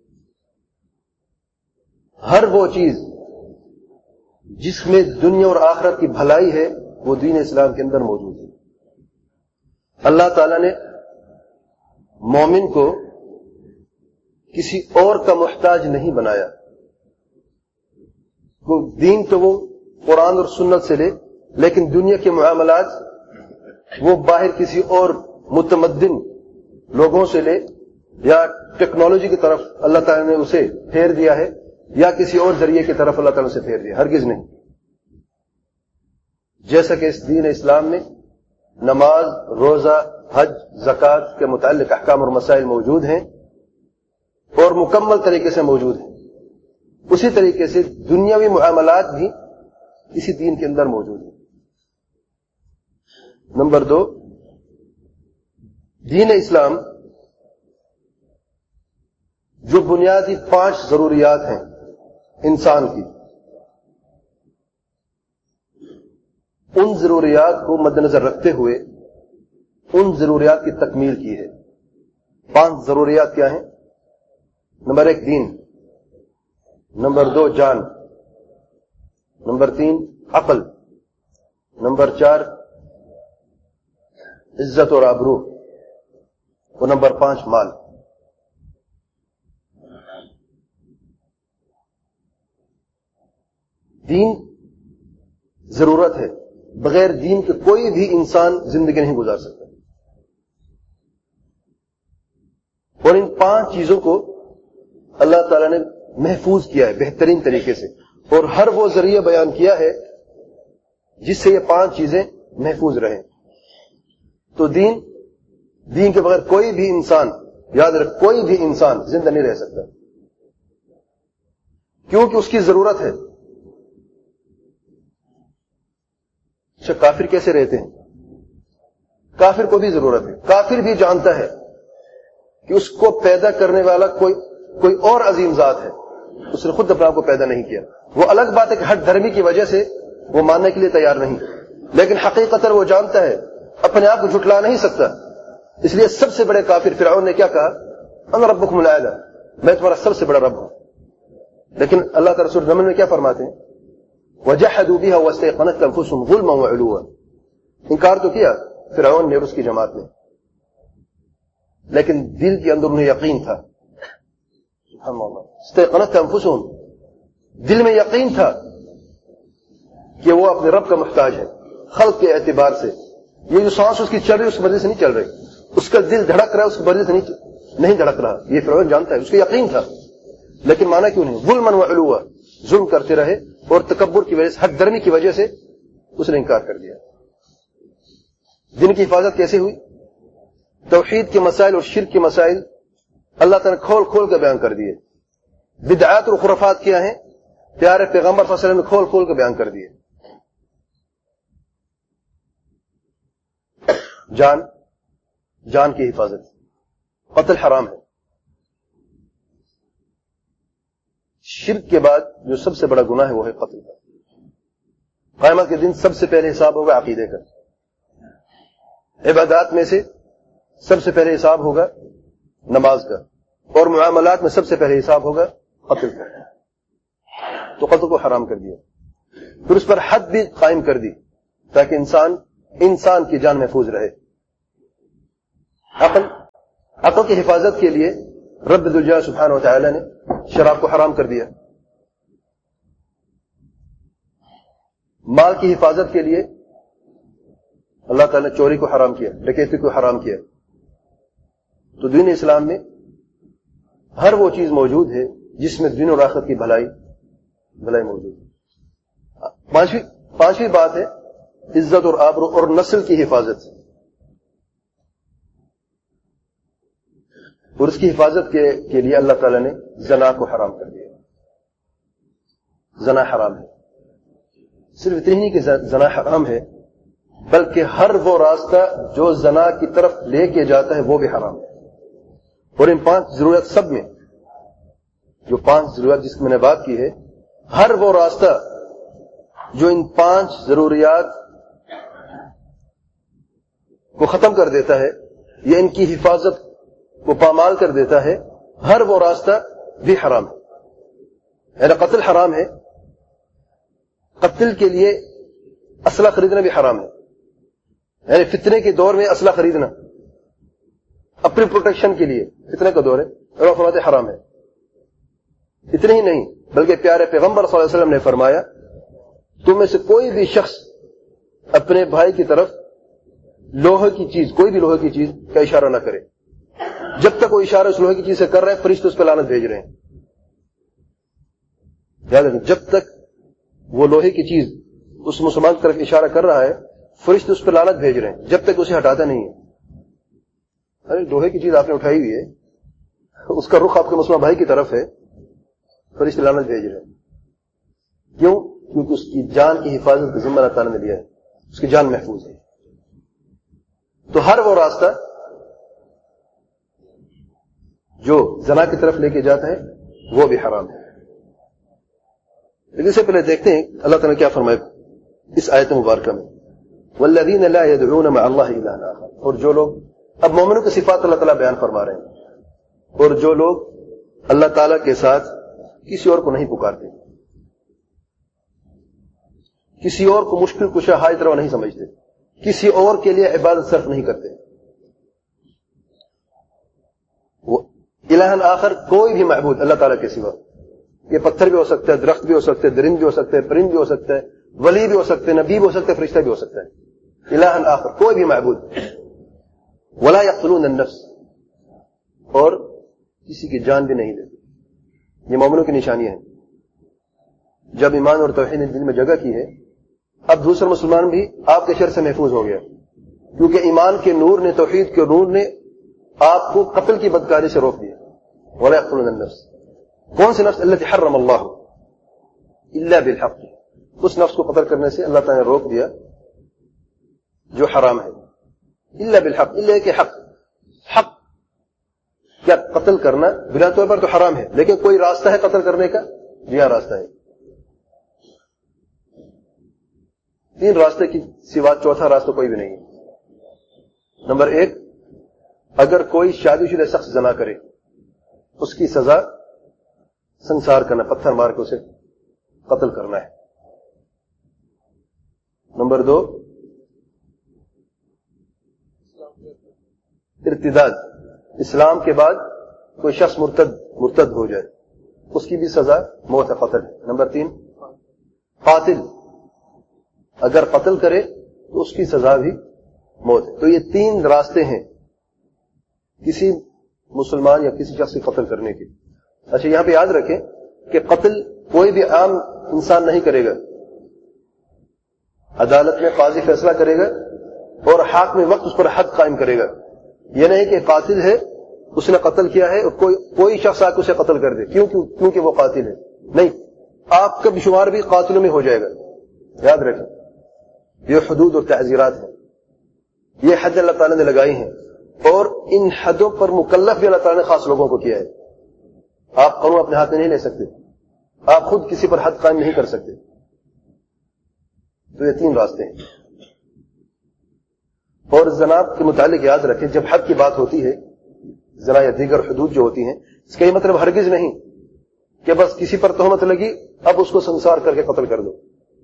ہر وہ چیز جس میں دنیا اور آخرت کی بھلائی ہے وہ دین اسلام کے اندر موجود ہے. اللہ تعالیٰ نے مومن کو کسی اور کا محتاج نہیں بنایا. وہ دین تو وہ قرآن اور سنت سے لے لیکن دنیا کے معاملات وہ باہر کسی اور متمدن لوگوں سے لے یا ٹیکنالوجی کی طرف اللہ تعالیٰ نے اسے پھیر دیا ہے یا کسی اور ذریعے کی طرف اللہ تعالیٰ نے اسے پھیر دیا، ہرگز نہیں. جیسا کہ اس دین اسلام میں نماز، روزہ، حج، زکوٰۃ کے متعلق احکام اور مسائل موجود ہیں اور مکمل طریقے سے موجود ہیں، اسی طریقے سے دنیاوی معاملات بھی اسی دین کے اندر موجود ہیں. نمبر 2، دین اسلام جو بنیادی 5 ضروریات ہیں انسان کی، ان ضروریات کو مد نظر رکھتے ہوئے ان ضروریات کی تکمیل کی ہے. 5 ضروریات کیا ہیں؟ نمبر 1 دین، نمبر 2 جان، نمبر 3 عقل، نمبر 4 عزت اور آبرو، اور نمبر 5 مال. دین ضرورت ہے، بغیر دین کے کوئی بھی انسان زندگی نہیں گزار سکتا. اور ان 5 چیزوں کو اللہ تعالیٰ نے محفوظ کیا ہے بہترین طریقے سے، اور ہر وہ ذریعہ بیان کیا ہے جس سے یہ 5 چیزیں محفوظ رہیں. تو دین کے بغیر کوئی بھی انسان، یاد رکھ، کوئی بھی انسان زندہ نہیں رہ سکتا، کیونکہ اس کی ضرورت ہے. اچھا، کافر کیسے رہتے ہیں؟ کافر کو بھی ضرورت ہے. کافر بھی جانتا ہے کہ اس کو پیدا کرنے والا کوئی اور عظیم ذات ہے، اس نے خود اپنے آپ کو پیدا نہیں کیا. وہ الگ بات ہے کہ ہر دھرمی کی وجہ سے وہ ماننے کے لیے تیار نہیں، لیکن حقیقتاً وہ جانتا ہے، اپنے آپ کو جھٹلا نہیں سکتا. اس لیے سب سے بڑے کافر فرعون نے کیا کہا؟ انا ربکم الاعلی، میں تمہارا سب سے بڑا رب ہوں. لیکن اللہ تعالی رسول نمل میں کیا فرماتے ہیں؟ وجحدوا بها واستيقنتها انفسهم ظلما وعلوا. انکار تو کیا فرعون نے اور اس کی جماعت نے، لیکن دل کے اندر انہیں یقین تھا. سبحان اللہ، استيقنتها انفسهم، دل میں یقین تھا کہ وہ اپنے رب کا محتاج ہے. خلق کے اعتبار سے یہ جو سانس اس کی چل رہی ہے اس کی وجہ سے نہیں چل رہی، اس کا دل دھڑک رہا ہے اس کی وجہ سے نہیں دھڑک رہا. یہ فرعون جانتا ہے، اس کو یقین تھا، لیکن مانا کیوں نہیں؟ ظلما وعلوا، ظلم کرتے رہے اور تکبر کی وجہ سے، حق درمی کی وجہ سے اس نے انکار کر دیا. دین کی حفاظت کیسے ہوئی؟ توحید کے مسائل اور شرک کے مسائل اللہ تعالیٰ نے کھول کھول کے بیان کر دیے. بدعات اور خرافات کیا ہیں؟ پیارے پیغمبر صلی اللہ علیہ وسلم نے کھول کھول کے بیان کر دیے. جان کی حفاظت، قتل حرام ہے. شرک کے بعد جو سب سے بڑا گناہ ہے وہ ہے قتل کا. قیامت کے دن سب سے پہلے حساب ہوگا عقیدے کا. عبادات میں سے سب سے پہلے حساب ہوگا نماز کا، اور معاملات میں سب سے پہلے حساب ہوگا قتل کا. تو قتل کو حرام کر دیا. پھر اس پر حد بھی قائم کر دی تاکہ انسان کی جان محفوظ رہے. عقل کی حفاظت کے لیے رب ذوالجلال سبحانہ وتعالی نے شراب کو حرام کر دیا. مال کی حفاظت کے لیے اللہ تعالی نے چوری کو حرام کیا، ڈکیتی کو حرام کیا. تو دین اسلام میں ہر وہ چیز موجود ہے جس میں دین اور آخرت کی بھلائی موجود ہے. پانچویں بات ہے عزت اور آبرو اور نسل کی حفاظت. اور اس کی حفاظت کے لیے اللہ تعالیٰ نے زنا کو حرام کر دیا. زنا حرام ہے. صرف اتنی نہیں کہ زنا حرام ہے، بلکہ ہر وہ راستہ جو زنا کی طرف لے کے جاتا ہے وہ بھی حرام ہے. اور ان 5 ضرورت سب میں جو 5 ضرورت جس کی میں نے بات کی ہے، ہر وہ راستہ جو ان 5 ضروریات کو ختم کر دیتا ہے یا ان کی حفاظت کو پامال کر دیتا ہے، ہر وہ راستہ بھی حرام ہے. یعنی قتل حرام ہے، قتل کے لیے اسلحہ خریدنا بھی حرام ہے. یعنی فتنے کے دور میں اسلحہ خریدنا اپنی پروٹیکشن کے لیے، فتنے کا دور ہے، اور فرماتے حرام ہے. اتنے ہی نہیں بلکہ پیارے پیغمبر صلی اللہ علیہ وسلم نے فرمایا تم میں سے کوئی بھی شخص اپنے بھائی کی طرف لوہے کی چیز، کوئی بھی لوہے کی چیز کا اشارہ نہ کرے. جب تک وہ اشارہ اس لوہے کی چیز سے کر رہے ہیں فرشتے اس پہ لعنت بھیج رہے ہیں. یاد رکھیں، جب تک وہ لوہے کی چیز اس مسلمان کی طرف اشارہ کر رہا ہے فرشتے اس پہ لعنت بھیج رہے ہیں جب تک اسے ہٹاتا نہیں ہے. ارے لوہے کی چیز آپ نے اٹھائی ہوئی ہے، اس کا رخ آپ کے مسلمان بھائی کی طرف ہے، فرشتے لعنت بھیج رہے ہیں. کیوں؟ کیونکہ اس کی جان کی حفاظت کا ذمہ اللہ تعالیٰ نے لیا ہے، اس کی جان محفوظ ہے. تو ہر وہ راستہ جو زنا کی طرف لے کے جاتا ہے وہ بھی حرام ہے. لیکن اس سے پہلے دیکھتے ہیں اللہ تعالیٰ نے کیا فرمائے اس آیت مبارکہ میں، والذین لا يدعون مع اللہ الہا آخر. اور جو لوگ، اب مومنوں کی صفات اللہ تعالیٰ بیان فرما رہے ہیں، اور جو لوگ اللہ تعالیٰ کے ساتھ کسی اور کو نہیں پکارتے، کسی اور کو مشکل کشا حاجت روا نہیں سمجھتے، کسی اور کے لیے عبادت صرف نہیں کرتے. وہ الہن آخر کوئی بھی معبود اللہ تعالیٰ کے سوا، یہ پتھر بھی ہو سکتا ہے، درخت بھی ہو سکتا ہے، درند بھی ہو سکتا ہے، پرند بھی ہو سکتا ہے، ولی بھی ہو سکتے ہیں، نبی بھی ہو سکتا ہے، فرشتہ بھی ہو سکتا ہے. الہن آخر کوئی بھی معبود. ولا یقتلون النفس، اور کسی کی جان بھی نہیں لیتے. یہ مومنوں کی نشانیاں ہیں. جب ایمان اور توحید نے دل میں جگہ کی ہے، اب دوسرا مسلمان بھی آپ کے شر سے محفوظ ہو گیا، کیونکہ ایمان کے نور نے، توحید کے نور نے آپ کو قتل کی بدکاری سے روک دیا. ولا یقتلون النفس، کون سی نفس؟ التي حرم اللہ الا بالحق، اس نفس کو قتل کرنے سے اللہ تعالیٰ نے روک دیا جو حرام ہے. الا بالحق، الا کہ حق، حق کیا؟ قتل کرنا بلا طور پر تو حرام ہے، لیکن کوئی راستہ ہے قتل کرنے کا؟ جی ہاں راستہ ہے. 3 راستے کی سوا چوتھا راستہ کوئی بھی نہیں ہے. نمبر 1، اگر کوئی شادی شدہ شخص زنا کرے اس کی سزا سنسار کرنا، پتھر مار کے اسے قتل کرنا ہے. نمبر 2، ارتداد، اسلام کے بعد کوئی شخص مرتد ہو جائے اس کی بھی سزا موت ہے، قتل ہے. نمبر 3، قاتل اگر قتل کرے تو اس کی سزا بھی موت ہے. تو یہ 3 راستے ہیں کسی مسلمان یا کسی شخص کو قتل کرنے کے. اچھا یہاں پہ یاد رکھیں کہ قتل کوئی بھی عام انسان نہیں کرے گا. عدالت میں قاضی فیصلہ کرے گا اور حاکم وقت اس پر حد قائم کرے گا. یہ نہیں کہ قاتل ہے، اس نے قتل کیا ہے اور کوئی شخص آ کے اسے قتل کر دے کیونکہ وہ قاتل ہے. نہیں، آپ کا بھی شمار بھی قاتلوں میں ہو جائے گا. یاد رکھیں یہ حدود اور تعزیرات ہیں، یہ حد اللہ تعالیٰ نے لگائی ہیں، اور ان حدوں پر مکلف بھی اللہ تعالیٰ نے خاص لوگوں کو کیا ہے. آپ قانون اپنے ہاتھ میں نہیں لے سکتے، آپ خود کسی پر حد قائم نہیں کر سکتے. تو یہ 3 راستے ہیں. اور زنا کے متعلق یاد رکھیں جب حد کی بات ہوتی ہے، زنا یا دیگر حدود جو ہوتی ہیں، اس کا یہ مطلب ہرگز نہیں کہ بس کسی پر تہمت لگی اب اس کو سنسار کر کے قتل کر دو.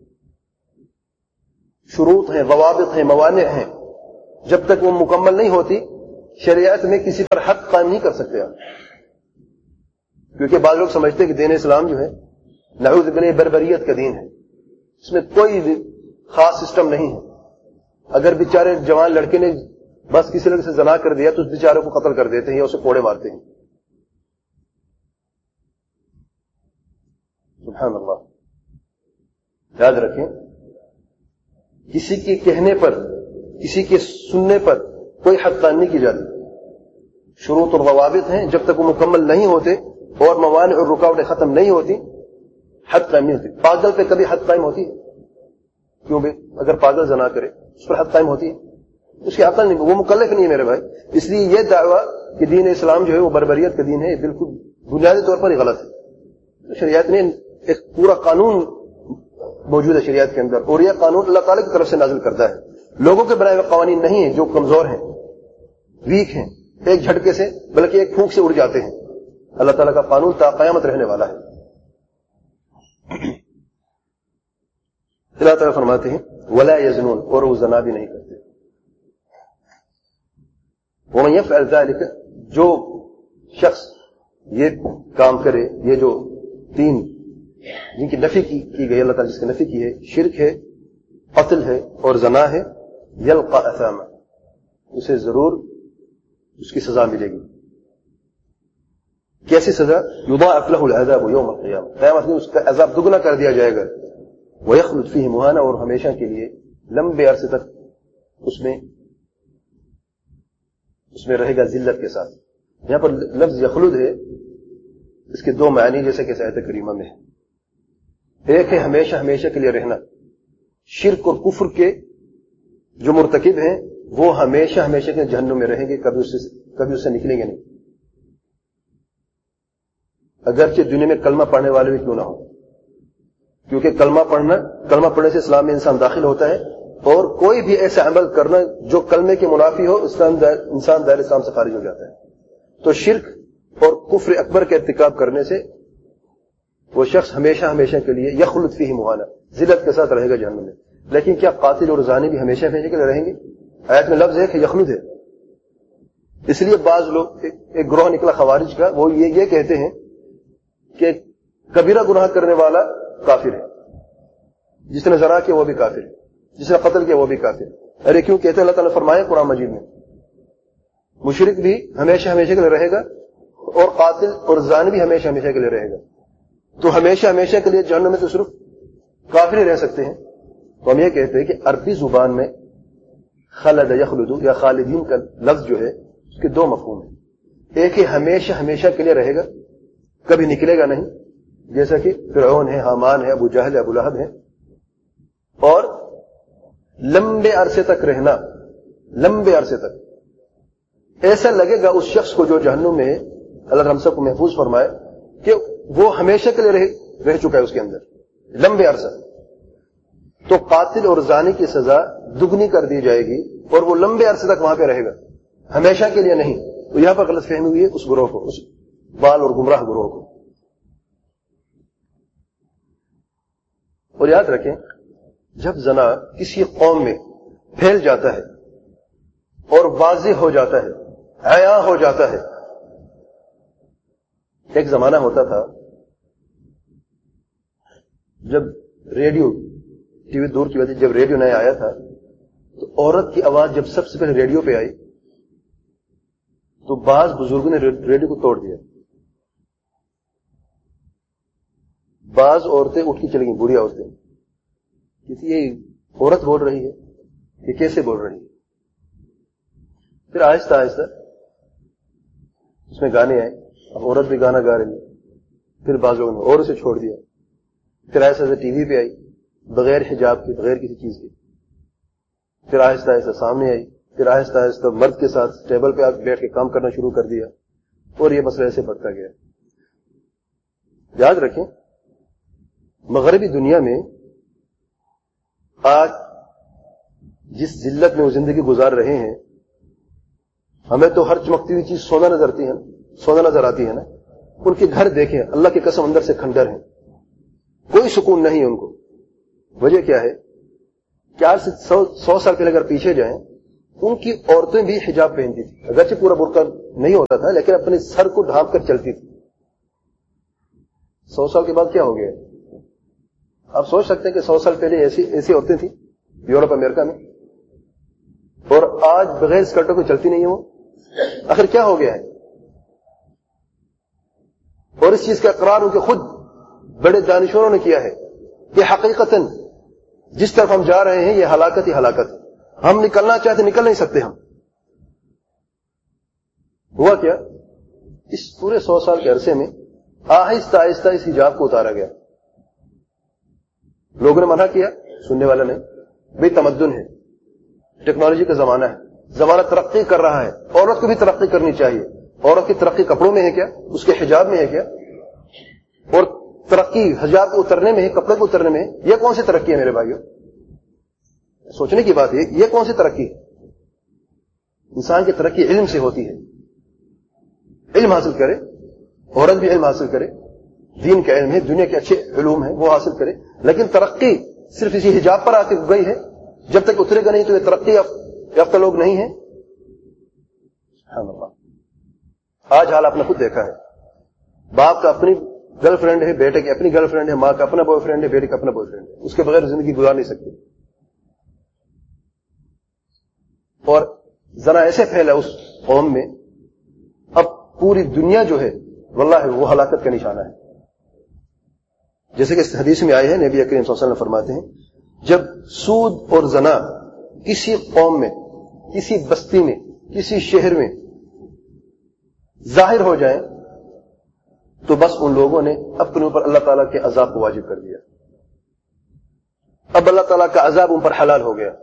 شروط ہیں، ضوابط ہیں، موانع ہیں. جب تک وہ مکمل نہیں ہوتی شریعت میں کسی پر حد قائم نہیں کر سکتے آپ. کیونکہ بعض لوگ سمجھتے ہیں کہ دین اسلام جو ہے نعوذ باللہ بربریت کا دین ہے، اس میں کوئی خاص سسٹم نہیں ہے. اگر بیچارے جوان لڑکے نے بس کسی لڑکے سے زنا کر دیا تو اس بیچارے کو قتل کر دیتے ہیں یا اسے کوڑے مارتے ہیں. سبحان اللہ. یاد رکھیں کسی کے کہنے پر، کسی کے سننے پر کوئی حد قائم نہیں کی جاتی. شروط اور ضوابط ہیں، جب تک وہ مکمل نہیں ہوتے اور موانع اور رکاوٹیں ختم نہیں ہوتی حد قائم نہیں ہوتی. پاگل پہ کبھی حد قائم ہوتی ہے؟ کیوں بھائی؟ اگر پاگل زنا کرے اس پر حد قائم ہوتی ہے؟ اس کی عقل نہیں، وہ مکلف نہیں ہے میرے بھائی. اس لیے یہ دعویٰ کہ دین اسلام جو ہے وہ بربریت کا دین ہے، یہ بالکل بنیادی طور پر ہی غلط ہے. شریعت نے ایک پورا قانون موجود ہے شریعت کے اندر، اور یہ قانون اللہ تعالیٰ کی طرف سے نازل کرتا ہے. لوگوں کے بنائے ہوئے قوانین نہیں ہیں جو کمزور ہیں، ویک ہیں، ایک جھٹکے سے بلکہ ایک پھونک سے اڑ جاتے ہیں. اللہ تعالیٰ کا قانون تا قیامت رہنے والا ہے. اللہ تعالیٰ فرماتے ہیں ولا یزنون، اور وہ زنا بھی نہیں کرتے. ومن یفعل ذلک، جو شخص یہ کام کرے، یہ جو 3 جن کی نفی کی گئی اللہ تعالیٰ جس کی نفی کی ہے، شرک ہے، قتل ہے اور زنا ہے، یلقا اثاما، اسے ضرور اس کی سزا ملے گی. کیسی سزا؟ یضاعف له العذاب یوم القیامہ، قیامت میں اس کا عذاب دگنا کر دیا جائے گا. ویخلد فیہ مہانا، اور ہمیشہ کے لیے لمبے عرصے تک اس میں رہے گا ذلت کے ساتھ. یہاں پر لفظ یخلد ہے، اس کے دو معنی جیسے کہ آیت کریمہ میں ہے. ایک ہے ہمیشہ ہمیشہ کے لیے رہنا. شرک اور کفر کے جو مرتکب ہیں وہ ہمیشہ ہمیشہ کے جہنم میں رہیں گے، کبھی اس سے نکلیں گے نہیں، اگرچہ دنیا میں کلمہ پڑھنے والے بھی کیوں نہ ہو. کیونکہ کلمہ پڑھنے سے اسلام میں انسان داخل ہوتا ہے، اور کوئی بھی ایسا عمل کرنا جو کلمے کے منافی ہو انسان دائرہ اسلام سے خارج ہو جاتا ہے. تو شرک اور کفر اکبر کا ارتکاب کرنے سے وہ شخص ہمیشہ ہمیشہ کے لیے یخلد فیہ مہانا، ذلت کے ساتھ رہے گا جہنم میں. لیکن کیا قاتل اور زانی بھی ہمیشہ ہمیشہ کے لیے رہیں گے؟ آیت میں لفظ ہے کہ یخلد ہے. اس لیے بعض لوگ، ایک گروہ نکلا خوارج کا، وہ یہ کہتے ہیں کہ کبیرہ گناہ کرنے والا کافر ہے، جس نے زنا کیا وہ بھی کافر ہے، جس نے قتل کیا وہ بھی کافر ہے. ارے کیوں کہتے ہیں؟ اللہ تعالیٰ نے فرمایا قرآن مجید میں مشرک بھی ہمیشہ ہمیشہ کے لیے رہے گا اور قاتل اور زانی بھی ہمیشہ ہمیشہ کے لیے رہے گا. تو ہمیشہ ہمیشہ کے لیے جہنم میں تو صرف کافر ہی رہ سکتے ہیں. تو ہم یہ کہتے ہیں کہ عربی زبان میں خلد یخلد یا خالدین کا لفظ جو ہے اس کے دو مفہوم ہیں. ایک ہے ہمیشہ ہمیشہ کے لیے رہے گا، کبھی نکلے گا نہیں، جیسا کہ فرعون ہے، حامان ہے، ابو جہل ہے، ابو لہب ہے. اور لمبے عرصے تک رہنا، لمبے عرصے تک ایسا لگے گا اس شخص کو جو جہنم میں ہے، اللہ ہم سب کو محفوظ فرمائے، کہ وہ ہمیشہ کے لیے رہ چکا ہے اس کے اندر لمبے عرصہ. تو قاتل اور زانی کی سزا دگنی کر دی جائے گی اور وہ لمبے عرصے تک وہاں پہ رہے گا، ہمیشہ کے لیے نہیں. تو یہاں پر غلط فہمی ہوئی ہے اس گروہ کو، اس بال اور گمراہ گروہ کو. اور یاد رکھیں، جب زنا کسی قوم میں پھیل جاتا ہے اور واضح ہو جاتا ہے، عیاں ہو جاتا ہے. ایک زمانہ ہوتا تھا جب ریڈیو، ٹی وی دور کی وجہ، جب ریڈیو نیا آیا تھا تو عورت کی آواز جب سب سے پہلے ریڈیو پہ آئی تو بعض بزرگوں نے ریڈیو کو توڑ دیا. بعض عورتیں اٹھ کے چلی گئیں، بوڑھی عورتیں، کسی یہ عورت بول رہی ہے، یہ کیسے بول رہی ہے. پھر آہستہ آہستہ اس میں گانے آئے، اب عورت بھی گانا گا رہی ہے. پھر بعض لوگوں نے اور اسے چھوڑ دیا. پھر آہستہ آہستہ ٹی وی پہ آئی، بغیر حجاب کے، بغیر کسی چیز کے. پھر آہستہ آہستہ سامنے آئی. پھر آہستہ آہستہ مرد کے ساتھ ٹیبل پہ بیٹھ کے کام کرنا شروع کر دیا، اور یہ مسئلہ ایسے بڑھتا گیا. یاد رکھیں، مغربی دنیا میں آج جس ذلت میں وہ زندگی گزار رہے ہیں، ہمیں تو ہر چمکتی ہوئی چیز سونا نظر آتی ہے نا. ان کے گھر دیکھیں، اللہ کی قسم اندر سے کھنڈر ہیں، کوئی سکون نہیں ہے ان کو. وجہ کیا ہے کہ آج سے 100 سال پہلے اگر پیچھے جائیں، ان کی عورتیں بھی حجاب پہنتی تھی، اگرچہ پورا برقع نہیں ہوتا تھا لیکن اپنے سر کو ڈھانپ کر چلتی تھی. 100 سال کے بعد کیا ہو گیا؟ آپ سوچ سکتے ہیں کہ 100 سال پہلے ایسی عورتیں تھیں یورپ امریکہ میں، اور آج بغیر اسکرٹوں کو چلتی نہیں ہے وہ. آخر کیا ہو گیا ہے؟ اور اس چیز کا اقرار ان کے خود بڑے دانشوروں نے کیا ہے کہ حقیقتاً جس طرف ہم جا رہے ہیں یہ ہلاکت ہی ہلاکت ہے. ہم نکلنا چاہتے نکل نہیں سکتے. ہم ہوا کیا؟ اس پورے 100 سال کے عرصے میں آہستہ آہستہ اس حجاب کو اتارا گیا. لوگوں نے منع کیا، سننے والا نہیں. بھئی تمدن ہے، ٹیکنالوجی کا زمانہ ہے، زمانہ ترقی کر رہا ہے، عورت کو بھی ترقی کرنی چاہیے. عورت کی ترقی کپڑوں میں ہے کیا؟ اس کے حجاب میں ہے کیا؟ اور ترقی حجاب کو اترنے میں ہے، کپڑے کو اترنے میں ہے. یہ کون سی ترقی ہے میرے بھائیوں؟ سوچنے کی بات ہے، یہ کون سی ترقی ہے؟ انسان کی ترقی علم سے ہوتی ہے. علم حاصل کرے، عورت بھی علم حاصل کرے، دین کا علم ہے، دنیا کے اچھے علوم ہیں وہ حاصل کرے. لیکن ترقی صرف اسی حجاب پر آتی گئی ہے، جب تک اترے گا نہیں تو یہ ترقی یافتہ لوگ نہیں ہیں. سبحان اللہ. آج حال آپ نے خود دیکھا ہے، باپ کا اپنی گرل فرینڈ ہے، بیٹے کی اپنی گرل فرینڈ ہے، ماں کا اپنا بوائے فرینڈ ہے، بیٹے کا اپنا بوائے فرینڈ ہے، اس کے بغیر زندگی گزار نہیں سکتے. اور ذرا ایسے پھیلا اس قوم میں، اب پوری دنیا جو ہے واللہ وہ ہلاکت کا نشانہ ہے. جیسے کہ اس حدیث میں آئے ہیں، نبی کریم صلی اللہ علیہ وسلم فرماتے ہیں جب سود اور زنا کسی قوم میں، کسی بستی میں، کسی شہر میں ظاہر ہو جائیں تو بس ان لوگوں نے اپنے اوپر اللہ تعالیٰ کے عذاب کو واجب کر دیا. اب اللہ تعالیٰ کا عذاب ان پر حلال ہو گیا.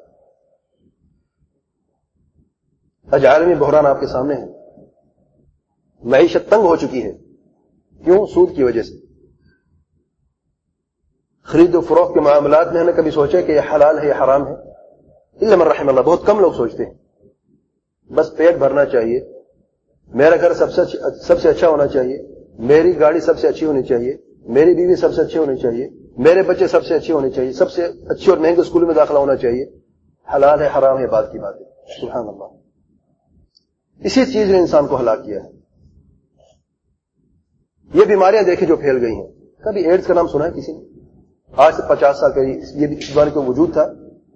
آج عالمی بحران آپ کے سامنے ہے. معیشت تنگ ہو چکی ہے. کیوں؟ سود کی وجہ سے. خرید و فروخت کے معاملات میں ہم نے کبھی سوچا کہ یہ حلال ہے، یہ حرام ہے؟ الا من رحم اللہ، بہت کم لوگ سوچتے ہیں. بس پیٹ بھرنا چاہیے، میرا گھر سب سے اچھا ہونا چاہیے، میری گاڑی سب سے اچھی ہونی چاہیے، میری بیوی سب سے اچھی ہونی چاہیے، میرے بچے سب سے اچھے ہونے چاہیے، سب سے اچھی اور مہنگے اسکول میں داخلہ ہونا چاہیے. حلال ہے حرام ہے بات کی بات ہے. سبحان اللہ. اسی چیز نے انسان کو ہلاک کیا ہے. یہ بیماریاں دیکھیں جو پھیل گئی ہیں. کبھی ایڈز کا نام سنا ہے کسی نے؟ آج سے 50 سال پہلے یہ بیماری کا وجود تھا.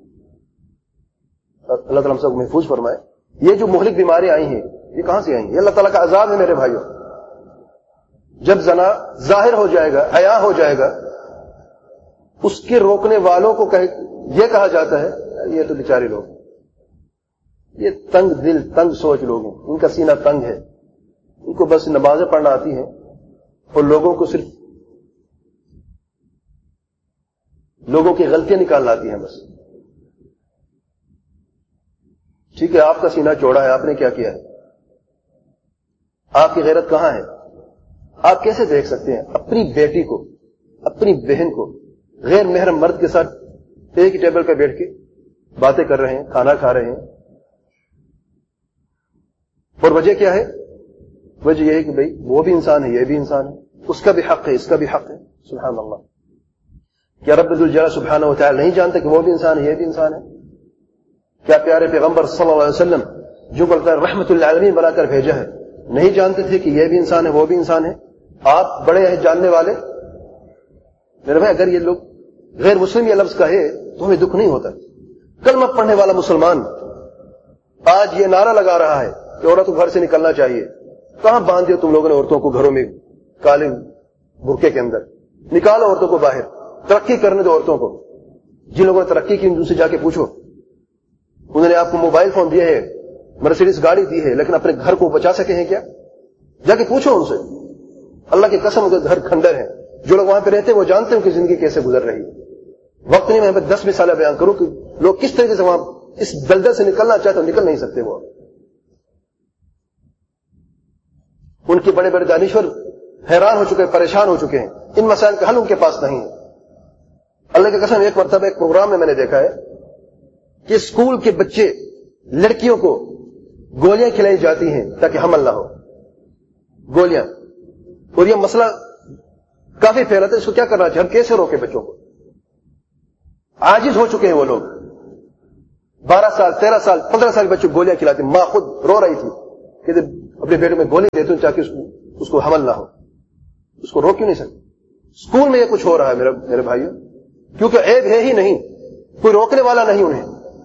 اللہ تعالیٰ ہم سب کو محفوظ فرمائے. یہ جو مہلک بیماریاں آئی ہیں یہ کہاں سے آئی ہیں؟ یہ اللہ تعالیٰ کا عذاب ہے میرے بھائیوں. جب زنا ظاہر ہو جائے گا، عیاں ہو جائے گا، اس کے روکنے والوں کو یہ کہا جاتا ہے یہ تو بیچارے لوگ، یہ تنگ دل تنگ سوچ لوگ ہیں، ان کا سینہ تنگ ہے، ان کو بس نمازیں پڑھنا آتی ہیں اور لوگوں کو صرف لوگوں کی غلطیاں نکالنا آتی ہیں بس. ٹھیک ہے، آپ کا سینہ چوڑا ہے، آپ نے کیا کیا ہے؟ آپ کی غیرت کہاں ہے؟ آپ کیسے دیکھ سکتے ہیں اپنی بیٹی کو، اپنی بہن کو غیر محرم مرد کے ساتھ ایک ہی ٹیبل پہ بیٹھ کے باتیں کر رہے ہیں، کھانا کھا رہے ہیں؟ اور وجہ کیا ہے؟ وجہ یہ ہے کہ بھئی وہ بھی انسان ہے، یہ بھی انسان ہے، اس کا بھی حق ہے، اس کا بھی حق ہے. سبحان اللہ. کیا رب ذوالجلال سبحانہ وتعالی نہیں جانتے کہ وہ بھی انسان ہے، یہ بھی انسان ہے؟ کیا پیارے پیغمبر صلی اللہ علیہ وسلم جو بلکہ رحمت للعالمین بنا کر بھیجا ہے نہیں جانتے تھے کہ یہ بھی انسان ہے، وہ بھی انسان ہے؟ آپ بڑے ہیں جاننے والے. میرے بھائی اگر یہ لوگ غیر مسلم یہ لفظ کہے تو ہمیں دکھ نہیں ہوتا. کلمہ پڑھنے والا مسلمان آج یہ نعرہ لگا رہا ہے کہ عورتوں کو گھر سے نکلنا چاہیے. کہاں باندھ دیا تم لوگوں نے عورتوں کو گھروں میں کالے برقعے کے اندر؟ نکالو عورتوں کو باہر، ترقی کرنے دو عورتوں کو. جن لوگوں نے ترقی کی ان سے جا کے پوچھو. انہوں نے آپ کو موبائل فون دیے ہے، مرسیڈیز گاڑی دی ہے، لیکن اپنے گھر کو بچا سکے ہیں کیا؟ جا کے پوچھو ان سے. اللہ کی قسم ان کے گھر کھنڈر ہیں. جو لوگ وہاں پہ رہتے ہیں وہ جانتے ہیں کہ زندگی کیسے گزر رہی ہے. وقت نہیں میں 10 مثالیں بیان کروں کہ لوگ کس طریقے سے وہاں اس دلدل سے نکلنا چاہتے ہیں، نکل نہیں سکتے. وہ ان کے بڑے بڑے دانشور حیران ہو چکے ہیں، پریشان ہو چکے ہیں. ان مسائل کا حل ان کے پاس نہیں ہے. اللہ کی قسم ایک مرتبہ ایک پروگرام میں نے دیکھا ہے کہ اسکول کے بچے لڑکیوں کو گولیاں کھلائی جاتی ہیں تاکہ حمل نہ ہو. گولیاں. اور یہ مسئلہ کافی پھیلا تھا. اس کو کیا کرنا چاہیے؟ ہم کیسے روکے بچوں کو؟ عاجز ہو چکے ہیں وہ لوگ. 12 سال 13 سال 15 سال کے بچوں کو گولیاں کھلاتے. ماں خود رو رہی تھی کہ اپنے بیٹے میں گولی دیتے ہوں تاکہ اس کو حمل نہ ہو. اس کو روک کیوں نہیں سکتے؟ اسکول میں یہ کچھ ہو رہا ہے میرے بھائیوں، کیونکہ عیب ہے ہی نہیں، کوئی روکنے والا نہیں انہیں.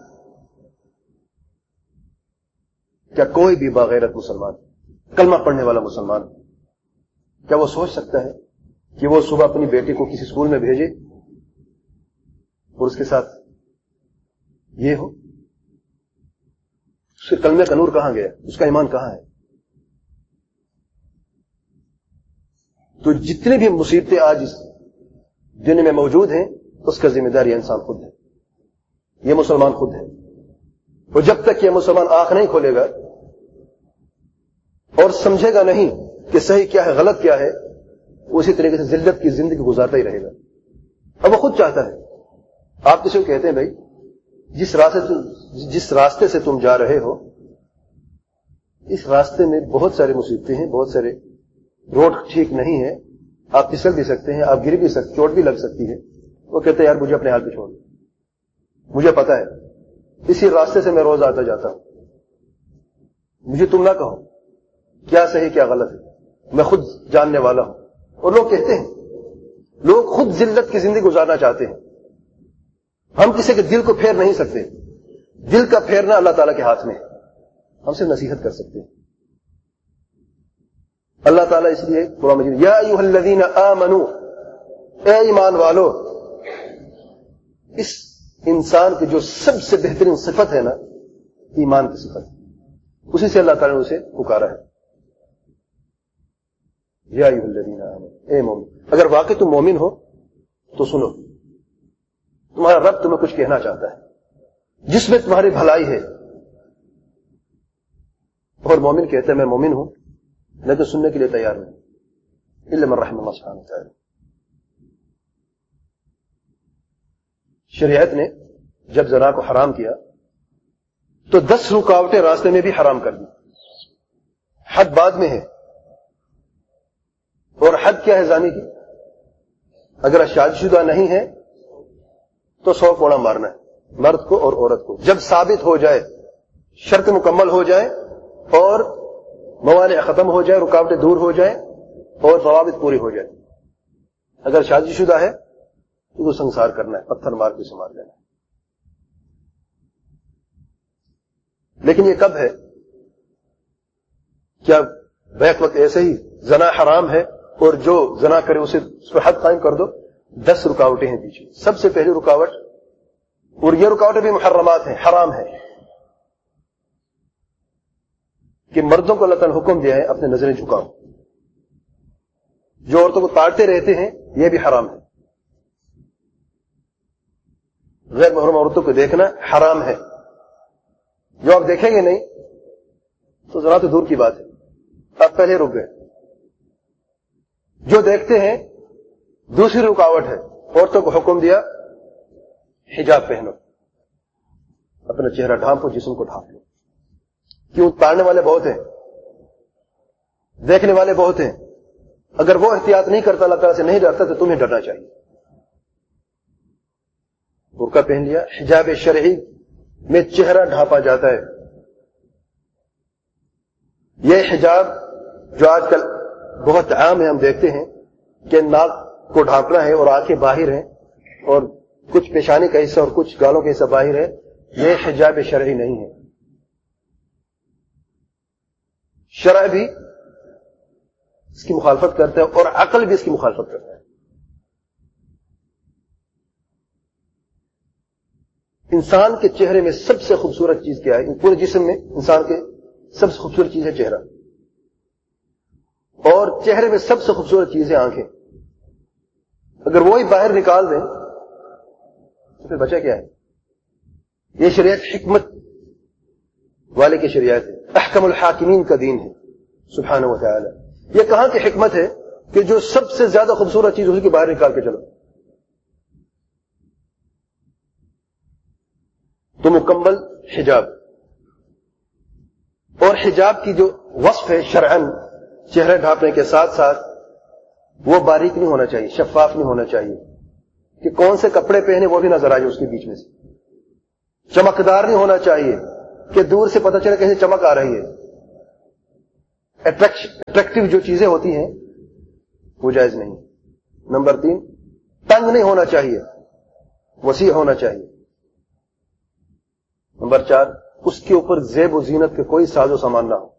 کیا کوئی بھی باغیرت مسلمان، کلمہ پڑھنے والا مسلمان، کیا وہ سوچ سکتا ہے کہ وہ صبح اپنی بیٹی کو کسی اسکول میں بھیجے اور اس کے ساتھ یہ ہو؟ اس کے کلمے کا نور کہاں گیا؟ اس کا ایمان کہاں ہے؟ تو جتنی بھی مصیبتیں آج اس دنیا میں موجود ہیں اس کا ذمہ دار یہ انسان خود ہے، یہ مسلمان خود ہے. اور جب تک یہ مسلمان آنکھ نہیں کھولے گا اور سمجھے گا نہیں کہ صحیح کیا ہے غلط کیا ہے، اسی طریقے سے ذلت کی زندگی گزارتا ہی رہے گا. اب وہ خود چاہتا ہے. آپ کسی کو کہتے ہیں بھائی جس راستے سے تم جا رہے ہو اس راستے میں بہت سارے مصیبتیں ہیں، بہت سارے روڈ ٹھیک نہیں ہے، آپ پھسل بھی سکتے ہیں، آپ گر بھی سکتے، چوٹ بھی لگ سکتی ہے. وہ کہتے ہیں یار مجھے اپنے حال پہ چھوڑ دو، مجھے پتا ہے اسی راستے سے میں روز آتا جاتا ہوں، مجھے تم نہ کہو کیا صحیح کیا غلط ہے، میں خود جاننے والا ہوں. اور لوگ کہتے ہیں، لوگ خود ذلت کی زندگی گزارنا چاہتے ہیں. ہم کسی کے دل کو پھیر نہیں سکتے. دل کا پھیرنا اللہ تعالیٰ کے ہاتھ میں ہے. ہم صرف نصیحت کر سکتے ہیں. اللہ تعالیٰ اس لیے قرآن مجید یا ایھا الذین آمنوا، اے ایمان والو، اس انسان کی جو سب سے بہترین صفت ہے نا، ایمان کی صفت، اسی سے اللہ تعالیٰ نے اسے پکارا ہے. یا ایھا الذین آمنوا، اے مومن. اگر واقعی تم مومن ہو تو سنو، تمہارا رب تمہیں کچھ کہنا چاہتا ہے جس میں تمہاری بھلائی ہے. اور مومن کہتا ہے میں مومن ہوں لیکن سننے کے لیے تیار نہیں، الا من رحم اللہ سبحانہ وتعالی. شریعت نے جب زنا کو حرام کیا تو 10 رکاوٹیں راستے میں بھی حرام کر دی. حد بعد میں ہے، اور حد کیا ہے زانی کی؟ اگر شادی شدہ نہیں ہے تو 100 کوڑا مارنا ہے، مرد کو اور عورت کو. جب ثابت ہو جائے، شرط مکمل ہو جائے اور موانع ختم ہو جائے، رکاوٹیں دور ہو جائیں اور ضوابط پوری ہو جائے. اگر شادی شدہ ہے تو وہ سنسار کرنا ہے، پتھر مار کے اسے مار دینا ہے. لیکن یہ کب ہے؟ کیا بیک وقت ایسے ہی زنا حرام ہے اور جو زنا کرے اسے اس پر حد قائم کر دو؟ 10 رکاوٹیں ہیں پیچھے. سب سے پہلی رکاوٹ، اور یہ رکاوٹیں بھی محرمات ہیں، حرام ہے، کہ مردوں کو اللہ تعالیٰ نے حکم دیا ہے اپنے نظریں جھکاؤ. جو عورتوں کو تاڑتے رہتے ہیں یہ بھی حرام ہے. غیر محرم عورتوں کو دیکھنا حرام ہے. جو آپ دیکھیں گے نہیں تو ذرا تو دور کی بات ہے، آپ پہلے رک گئے. جو دیکھتے ہیں، دوسری رکاوٹ ہے، عورتوں کو حکم دیا حجاب پہنو، اپنا چہرہ ڈھانپو، جسم کو ڈھانپ لو. کیوں؟ تاڑنے والے بہت ہیں، دیکھنے والے بہت ہیں. اگر وہ احتیاط نہیں کرتا، اللہ تعالیٰ سے نہیں ڈرتا، تو تمہیں ڈرنا چاہیے. برقع پہن لیا، حجاب شرعی میں چہرہ ڈھانپا جاتا ہے. یہ حجاب جو آج کل بہت عام ہے، ہم دیکھتے ہیں کہ ناک کو ڈھانپنا ہے اور آنکھیں باہر ہیں اور کچھ پیشانی کا حصہ اور کچھ گالوں کا حصہ باہر ہے، یہ حجاب شرعی نہیں ہے. شرع بھی اس کی مخالفت کرتا ہے اور عقل بھی اس کی مخالفت کرتا ہے. انسان کے چہرے میں سب سے خوبصورت چیز کیا ہے؟ پورے جسم میں انسان کے سب سے خوبصورت چیز ہے چہرہ، اور چہرے میں سب سے خوبصورت چیز ہے آنکھیں. اگر وہی باہر نکال دیں تو پھر بچا کیا ہے؟ یہ شریعت حکمت والے کی شریعت ہے، احکم الحاکمین کا دین ہے سبحانہ و تعالی. یہ کہاں کی حکمت ہے کہ جو سب سے زیادہ خوبصورت چیز اسی کی باہر نکال کے چلو؟ تو مکمل حجاب، اور حجاب کی جو وصف ہے شرعن، چہرہ ڈھانپنے کے ساتھ ساتھ وہ باریک نہیں ہونا چاہیے، شفاف نہیں ہونا چاہیے کہ کون سے کپڑے پہنے وہ بھی نظر آ جائے اس کے بیچ میں سے. چمکدار نہیں ہونا چاہیے کہ دور سے پتہ چلے کہیں چمک آ رہی ہے. اٹریکٹیو جو چیزیں ہوتی ہیں وہ جائز نہیں. نمبر 3، تنگ نہیں ہونا چاہیے، وسیع ہونا چاہیے. نمبر 4، اس کے اوپر زیب و زینت کے کوئی ساز و سامان نہ ہو.